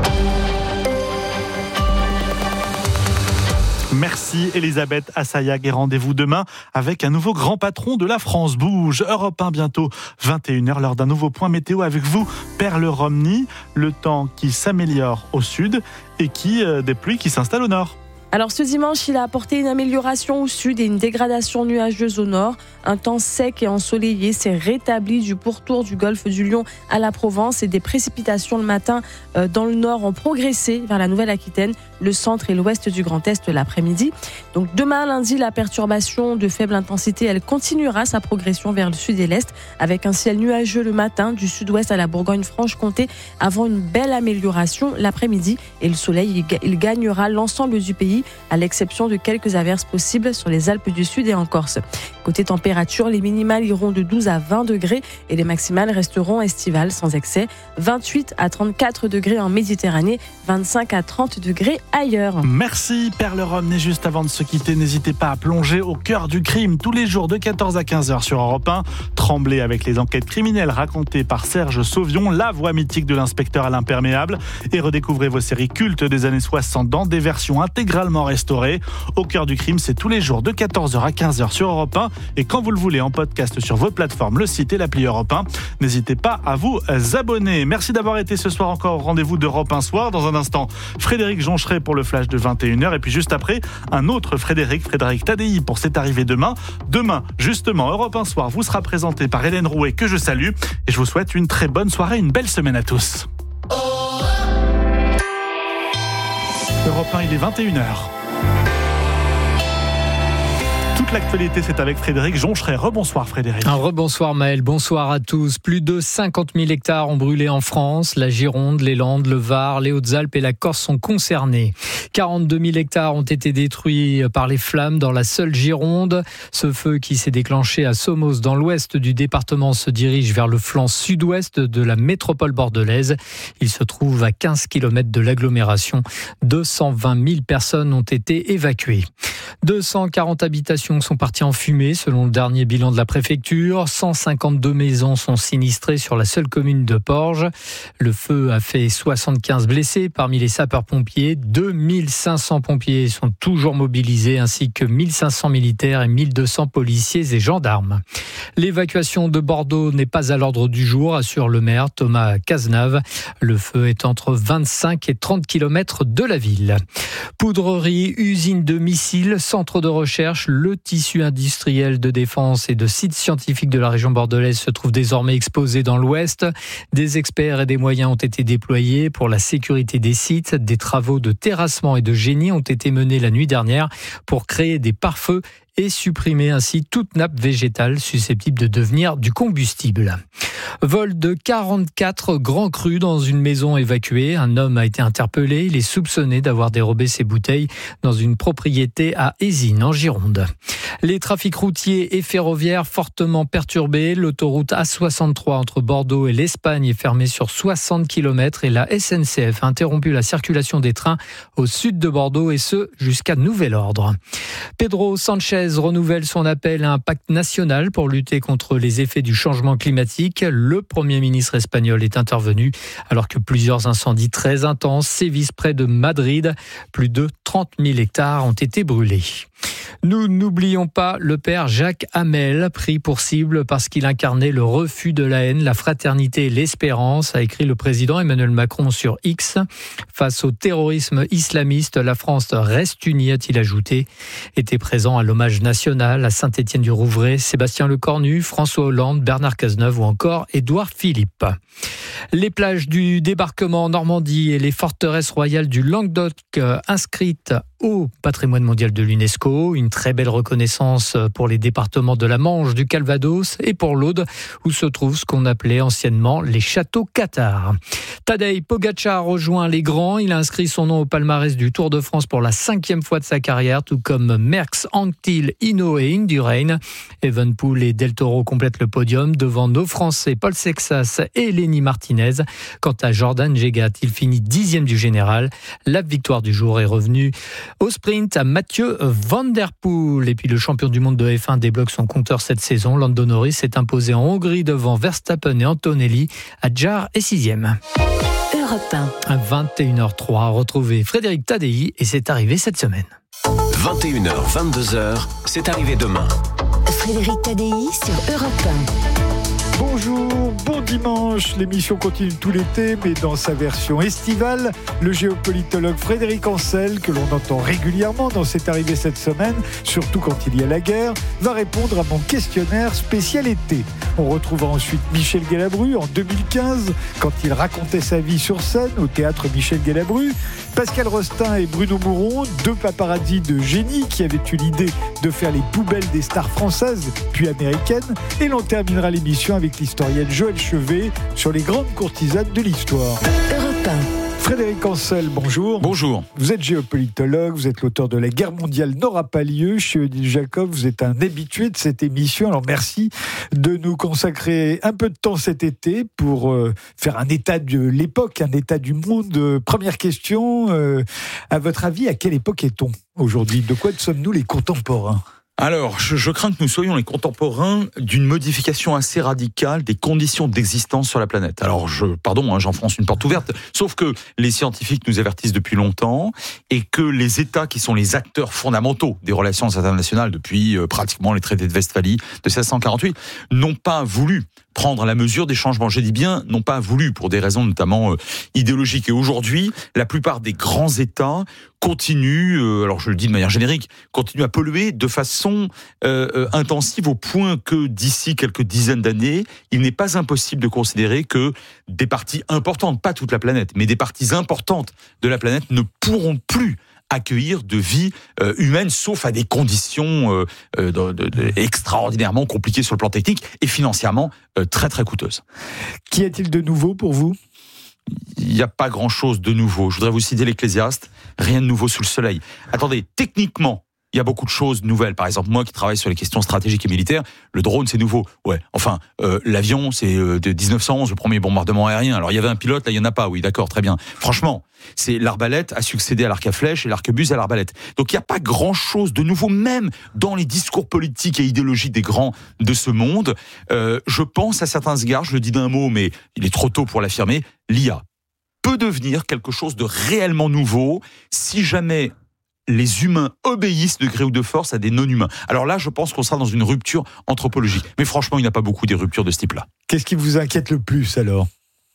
Merci Elisabeth Assayag et rendez-vous demain avec un nouveau grand patron de la France Bouge. Europe 1 bientôt 21h, lors d'un nouveau point météo avec vous, Perle Romney. Le temps qui s'améliore au sud et des pluies qui s'installent au nord. Alors ce dimanche, il a apporté une amélioration au sud et une dégradation nuageuse au nord. Un temps sec et ensoleillé s'est rétabli du pourtour du golfe du Lion à la Provence et des précipitations le matin dans le nord ont progressé vers la Nouvelle-Aquitaine, le centre et l'ouest du Grand Est l'après-midi. Donc demain lundi, la perturbation de faible intensité, elle continuera sa progression vers le sud et l'est avec un ciel nuageux le matin du sud-ouest à la Bourgogne-Franche-Comté avant une belle amélioration l'après-midi et le soleil il gagnera l'ensemble du pays pays, à l'exception de quelques averses possibles sur les Alpes du Sud et en Corse. Côté température, les minimales iront de 12 à 20 degrés et les maximales resteront estivales sans excès. 28 à 34 degrés en Méditerranée, 25 à 30 degrés ailleurs. Merci Perle Rome. Et juste avant de se quitter, n'hésitez pas à plonger au cœur du crime tous les jours de 14 à 15h sur Europe 1. Tremblez avec les enquêtes criminelles racontées par Serge Sauvion, la voix mythique de l'inspecteur à l'imperméable. Et redécouvrez vos séries cultes des années 60 dans des versions intégralement restaurées. Au cœur du crime, c'est tous les jours de 14h à 15h sur Europe 1. Et quand vous le voulez, en podcast sur vos plateformes, le site et l'appli Europe 1. N'hésitez pas à vous abonner. Merci d'avoir été ce soir encore au rendez-vous d'Europe 1 Soir. Dans un instant, Frédéric Joncheret pour le flash de 21h. Et puis juste après, un autre Frédéric Tadei pour C'est arrivé demain. Demain, justement, Europe 1 Soir vous sera présenté par Hélène Rouet, que je salue. Et je vous souhaite une très bonne soirée, une belle semaine à tous. Europe 1, il est 21h. Toute l'actualité, c'est avec Frédéric Joncheret. Rebonsoir Frédéric. Rebonsoir Maël, bonsoir à tous. Plus de 50 000 hectares ont brûlé en France. La Gironde, les Landes, le Var, les Hautes-Alpes et la Corse sont concernés. 42 000 hectares ont été détruits par les flammes dans la seule Gironde. Ce feu qui s'est déclenché à Somos dans l'ouest du département se dirige vers le flanc sud-ouest de la métropole bordelaise. Il se trouve à 15 km de l'agglomération. 220 000 personnes ont été évacuées. 240 habitations sont parties en fumée selon le dernier bilan de la préfecture. 152 maisons sont sinistrées sur la seule commune de Porges. Le feu a fait 75 blessés parmi les sapeurs-pompiers. 2500 pompiers sont toujours mobilisés ainsi que 1500 militaires et 1200 policiers et gendarmes. L'évacuation de Bordeaux n'est pas à l'ordre du jour, assure le maire Thomas Cazenave. Le feu est entre 25 et 30 km de la ville. Poudrerie, usine de missiles, centre de recherche, le tissu industriel de défense et de sites scientifiques de la région bordelaise se trouve désormais exposé dans l'Ouest. Des experts et des moyens ont été déployés pour la sécurité des sites. Des travaux de terrassement et de génie ont été menés la nuit dernière pour créer des pare-feux et supprimer ainsi toute nappe végétale susceptible de devenir du combustible. Vol de 44 grands crus dans une maison évacuée. Un homme a été interpellé. Il est soupçonné d'avoir dérobé ses bouteilles dans une propriété à Ézines, en Gironde. Les trafics routiers et ferroviaires fortement perturbés. L'autoroute A63 entre Bordeaux et l'Espagne est fermée sur 60 km et la SNCF a interrompu la circulation des trains au sud de Bordeaux et ce jusqu'à nouvel ordre. Pedro Sanchez renouvelle son appel à un pacte national pour lutter contre les effets du changement climatique. Le Premier ministre espagnol est intervenu alors que plusieurs incendies très intenses sévissent près de Madrid. Plus de 30 000 hectares ont été brûlés. Nous n'oublions pas le père Jacques Hamel, pris pour cible parce qu'il incarnait le refus de la haine, la fraternité et l'espérance, a écrit le président Emmanuel Macron sur X. Face au terrorisme islamiste, la France reste unie, a-t-il ajouté. Était présent à l'hommage national à Saint-Étienne-du-Rouvray, Sébastien Lecornu, François Hollande, Bernard Cazeneuve ou encore Édouard Philippe. Les plages du débarquement en Normandie et les forteresses royales du Languedoc inscrites au patrimoine mondial de l'UNESCO. Une très belle reconnaissance pour les départements de la Manche, du Calvados et pour l'Aude, où se trouve ce qu'on appelait anciennement les châteaux cathares. Tadej Pogačar rejoint les grands. Il a inscrit son nom au palmarès du Tour de France pour la 5e fois de sa carrière, tout comme Merckx, Anquetil, Hinault et Indurain. Evenepoel et Del Toro complètent le podium devant nos Français Paul Sexas et Lenny Martinez. Quant à Jordan Jegat, il finit 10e du général. La victoire du jour est revenue au sprint à Mathieu Van Der Poel. Et puis le champion du monde de F1 débloque son compteur cette saison. Lando Norris s'est imposé en Hongrie devant Verstappen et Antonelli. Adjar est 6e. Europe 1. À 21h03, retrouvez Frédéric Tadei et c'est arrivé cette semaine. 21h, 22h, c'est arrivé demain. Frédéric Tadei sur Europe 1. Bonjour, bon dimanche. L'émission continue tout l'été, mais dans sa version estivale, le géopolitologue Frédéric Ancel, que l'on entend régulièrement dans C'est arrivé cette semaine, surtout quand il y a la guerre, va répondre à mon questionnaire spécial été. On retrouvera ensuite Michel Galabru en 2015, quand il racontait sa vie sur scène au théâtre Michel Galabru. Pascal Rostin et Bruno Mouron, deux paparazzis de génie qui avaient eu l'idée de faire les poubelles des stars françaises puis américaines. Et l'on terminera l'émission avec l'historienne Joëlle Chevet sur les grandes courtisanes de l'histoire. Europe 1. Frédéric Ancel, bonjour. Bonjour. Vous êtes géopolitologue, vous êtes l'auteur de La guerre mondiale n'aura pas lieu. Chez Odile Jacob, vous êtes un habitué de cette émission. Alors merci de nous consacrer un peu de temps cet été pour faire un état de l'époque, un état du monde. Première question, à votre avis, à quelle époque est-on aujourd'hui ? De quoi sommes-nous les contemporains ? Alors, je crains que nous soyons les contemporains d'une modification assez radicale des conditions d'existence sur la planète. Alors, j'enfonce une porte ouverte, sauf que les scientifiques nous avertissent depuis longtemps et que les États qui sont les acteurs fondamentaux des relations internationales depuis pratiquement les traités de Westphalie de 1648 n'ont pas voulu prendre la mesure des changements. J'ai dit bien, n'ont pas voulu, pour des raisons notamment idéologiques. Et aujourd'hui, la plupart des grands États continuent, alors je le dis de manière générique, continuent à polluer de façon intensive au point que d'ici quelques dizaines d'années, il n'est pas impossible de considérer que des parties importantes, pas toute la planète, mais des parties importantes de la planète ne pourront plus accueillir de vie humaine, sauf à des conditions extraordinairement compliquées sur le plan technique et financièrement très très coûteuses. Qu'y a-t-il de nouveau pour vous ? Il n'y a pas grand-chose de nouveau. Je voudrais vous citer l'Ecclésiaste, rien de nouveau sous le soleil. Attendez, techniquement, il y a beaucoup de choses nouvelles. Par exemple, moi qui travaille sur les questions stratégiques et militaires, le drone c'est nouveau. Ouais. Enfin, l'avion c'est de 1911, le premier bombardement aérien. Alors il y avait un pilote, là il y en a pas. Oui, d'accord, très bien. Franchement, c'est l'arbalète a succédé à l'arc à flèche et l'arquebuse à l'arbalète. Donc il n'y a pas grand-chose de nouveau, même dans les discours politiques et idéologiques des grands de ce monde. Je pense à certains égards, je le dis d'un mot, mais il est trop tôt pour l'affirmer. L'IA peut devenir quelque chose de réellement nouveau si jamais les humains obéissent de gré ou de force à des non-humains. Alors là, je pense qu'on sera dans une rupture anthropologique. Mais franchement, il n'y a pas beaucoup des ruptures de ce type-là. Qu'est-ce qui vous inquiète le plus alors ?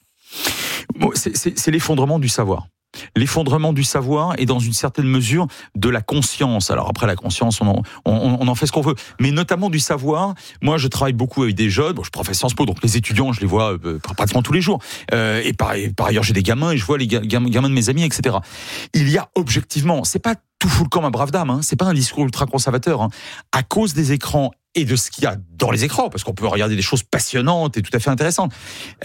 C'est l'effondrement du savoir. L'effondrement du savoir et dans une certaine mesure de la conscience. Alors après la conscience, on en fait ce qu'on veut, mais notamment du savoir. Moi, je travaille beaucoup avec des jeunes. Bon, je professe Sciences Po, donc les étudiants, je les vois pratiquement tous les jours. Et par ailleurs, j'ai des gamins et je vois les gamins de mes amis, etc. Il y a objectivement, c'est pas tout fout le camp, ma brave dame. Hein, c'est pas un discours ultra conservateur. Hein, à cause des écrans et de ce qu'il y a dans les écrans, parce qu'on peut regarder des choses passionnantes et tout à fait intéressantes.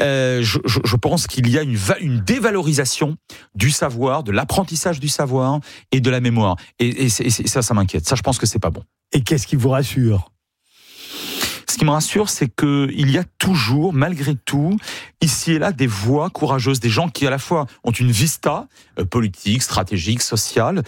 Je pense qu'il y a une dévalorisation du savoir, de l'apprentissage du savoir et de la mémoire. Et ça m'inquiète. Ça, je pense que c'est pas bon. Et qu'est-ce qui vous rassure ? Ce qui me rassure, c'est qu'il y a toujours, malgré tout, ici et là, des voix courageuses, des gens qui à la fois ont une vista politique, stratégique, sociale,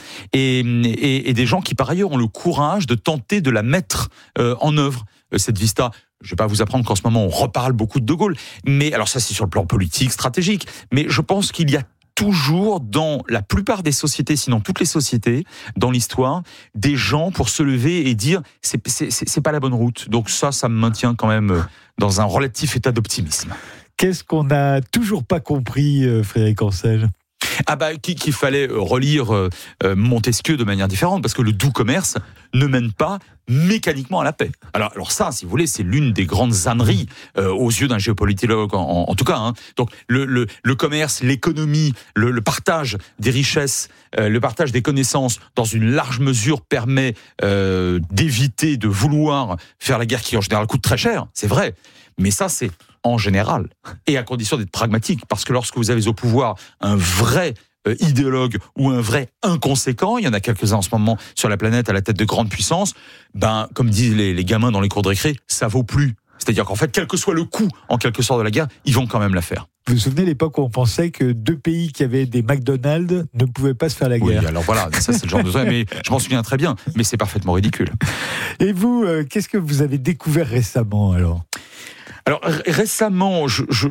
et des gens qui par ailleurs ont le courage de tenter de la mettre en œuvre, cette vista. Je ne vais pas vous apprendre qu'en ce moment on reparle beaucoup de De Gaulle, mais alors ça c'est sur le plan politique, stratégique, mais je pense qu'il y a toujours dans la plupart des sociétés, sinon toutes les sociétés, dans l'histoire, des gens pour se lever et dire c'est pas la bonne route. Donc ça me maintient quand même dans un relatif état d'optimisme. Qu'est-ce qu'on n'a toujours pas compris, Frédéric Ancel ? Qu'il fallait relire Montesquieu de manière différente, parce que le doux commerce ne mène pas mécaniquement à la paix. Alors ça, si vous voulez, c'est l'une des grandes âneries aux yeux d'un géopolitologue, en tout cas. Hein. Donc le commerce, l'économie, le partage des richesses, le partage des connaissances, dans une large mesure, permet d'éviter de vouloir faire la guerre qui en général coûte très cher, c'est vrai. Mais ça, c'est en général, et à condition d'être pragmatique, parce que lorsque vous avez au pouvoir un vrai idéologue ou un vrai inconséquent, il y en a quelques-uns en ce moment sur la planète à la tête de grandes puissances, comme disent les gamins dans les cours de récré, ça vaut plus. C'est-à-dire qu'en fait, quel que soit le coût, en quelque sorte, de la guerre, ils vont quand même la faire. Vous vous souvenez de l'époque où on pensait que deux pays qui avaient des McDonald's ne pouvaient pas se faire la guerre ? Oui, alors voilà, ça c'est le genre de truc, mais je m'en souviens très bien, mais c'est parfaitement ridicule. Et vous, qu'est-ce que vous avez découvert récemment alors ? Alors récemment,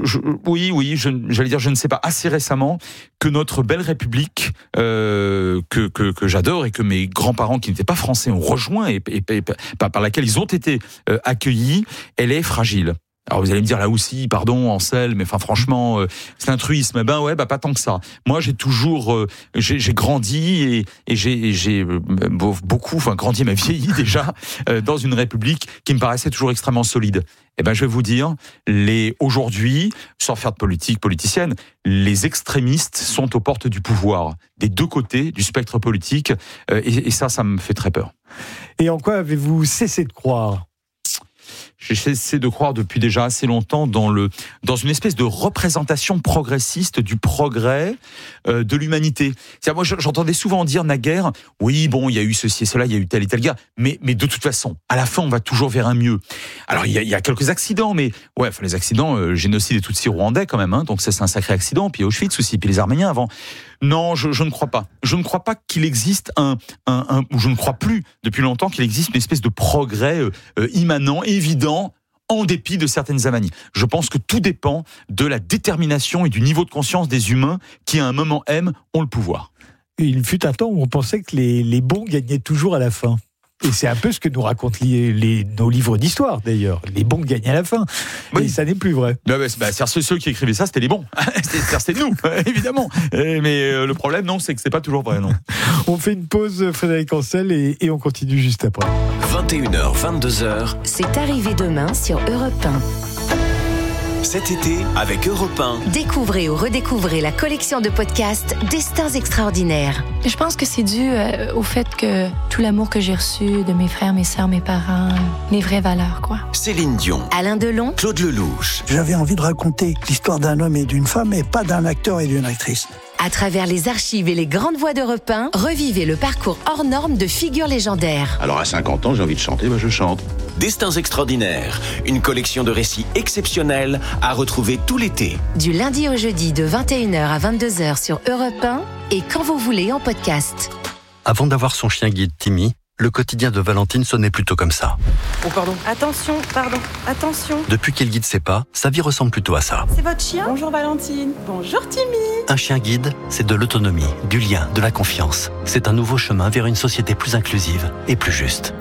j'allais dire, je ne sais pas, assez récemment, que notre belle République, que j'adore et que mes grands-parents qui n'étaient pas français ont rejoint et par laquelle ils ont été accueillis, elle est fragile. Alors vous allez me dire là aussi, pardon Ancel, mais enfin franchement, c'est un truisme. Pas tant que ça. Moi j'ai toujours, j'ai grandi et j'ai beaucoup, grandi, mais vieilli déjà dans une république qui me paraissait toujours extrêmement solide. Je vais vous dire, aujourd'hui, sans faire de politique politicienne, les extrémistes sont aux portes du pouvoir, des deux côtés du spectre politique, et ça me fait très peur. Et en quoi avez-vous cessé de croire ? j'essaie de croire depuis déjà assez longtemps dans une espèce de représentation progressiste du progrès de l'humanité. C'est-à-dire, moi, j'entendais souvent dire naguère, oui, bon, il y a eu ceci et cela, il y a eu telle et telle guerre, mais de toute façon, à la fin, on va toujours vers un mieux. Alors, il y a quelques accidents, mais ouais, enfin, les accidents, génocide des Tutsis rwandais quand même, hein, donc ça, c'est un sacré accident, puis Auschwitz aussi, puis les Arméniens avant. Non, je ne crois pas. Je ne crois pas qu'il existe ou je ne crois plus depuis longtemps qu'il existe une espèce de progrès immanent, évident, en dépit de certaines avanies. Je pense que tout dépend de la détermination et du niveau de conscience des humains qui, à un moment M, ont le pouvoir. Il fut un temps où on pensait que les bons gagnaient toujours à la fin. Et c'est un peu ce que nous racontent nos livres d'histoire, d'ailleurs. Les bons gagnent à la fin. Oui. Et ça n'est plus vrai. Ceux qui écrivaient ça, c'était les bons. C'était nous, évidemment. Mais le problème, non, c'est que c'est pas toujours vrai, non. On fait une pause, Frédéric Ancel, et on continue juste après. 21h, 22h. C'est arrivé demain sur Europe 1. Cet été, avec Europe 1. Découvrez ou redécouvrez la collection de podcasts Destins extraordinaires. Je pense que c'est dû au fait que tout l'amour que j'ai reçu de mes frères, mes sœurs, mes parents, les vraies valeurs, quoi. Céline Dion. Alain Delon. Claude Lelouch. J'avais envie de raconter l'histoire d'un homme et d'une femme, et pas d'un acteur et d'une actrice. À travers les archives et les grandes voix d'Europe 1, revivez le parcours hors norme de figures légendaires. Alors à 50 ans, j'ai envie de chanter, je chante. Destins extraordinaires, une collection de récits exceptionnels à retrouver tout l'été. Du lundi au jeudi de 21h à 22h sur Europe 1 et quand vous voulez en podcast. Avant d'avoir son chien guide Timmy, le quotidien de Valentine sonnait plutôt comme ça. Oh pardon. Attention. Depuis qu'il guide ses pas, sa vie ressemble plutôt à ça. C'est votre chien ? Bonjour Valentine. Bonjour Timmy. Un chien guide, c'est de l'autonomie, du lien, de la confiance. C'est un nouveau chemin vers une société plus inclusive et plus juste.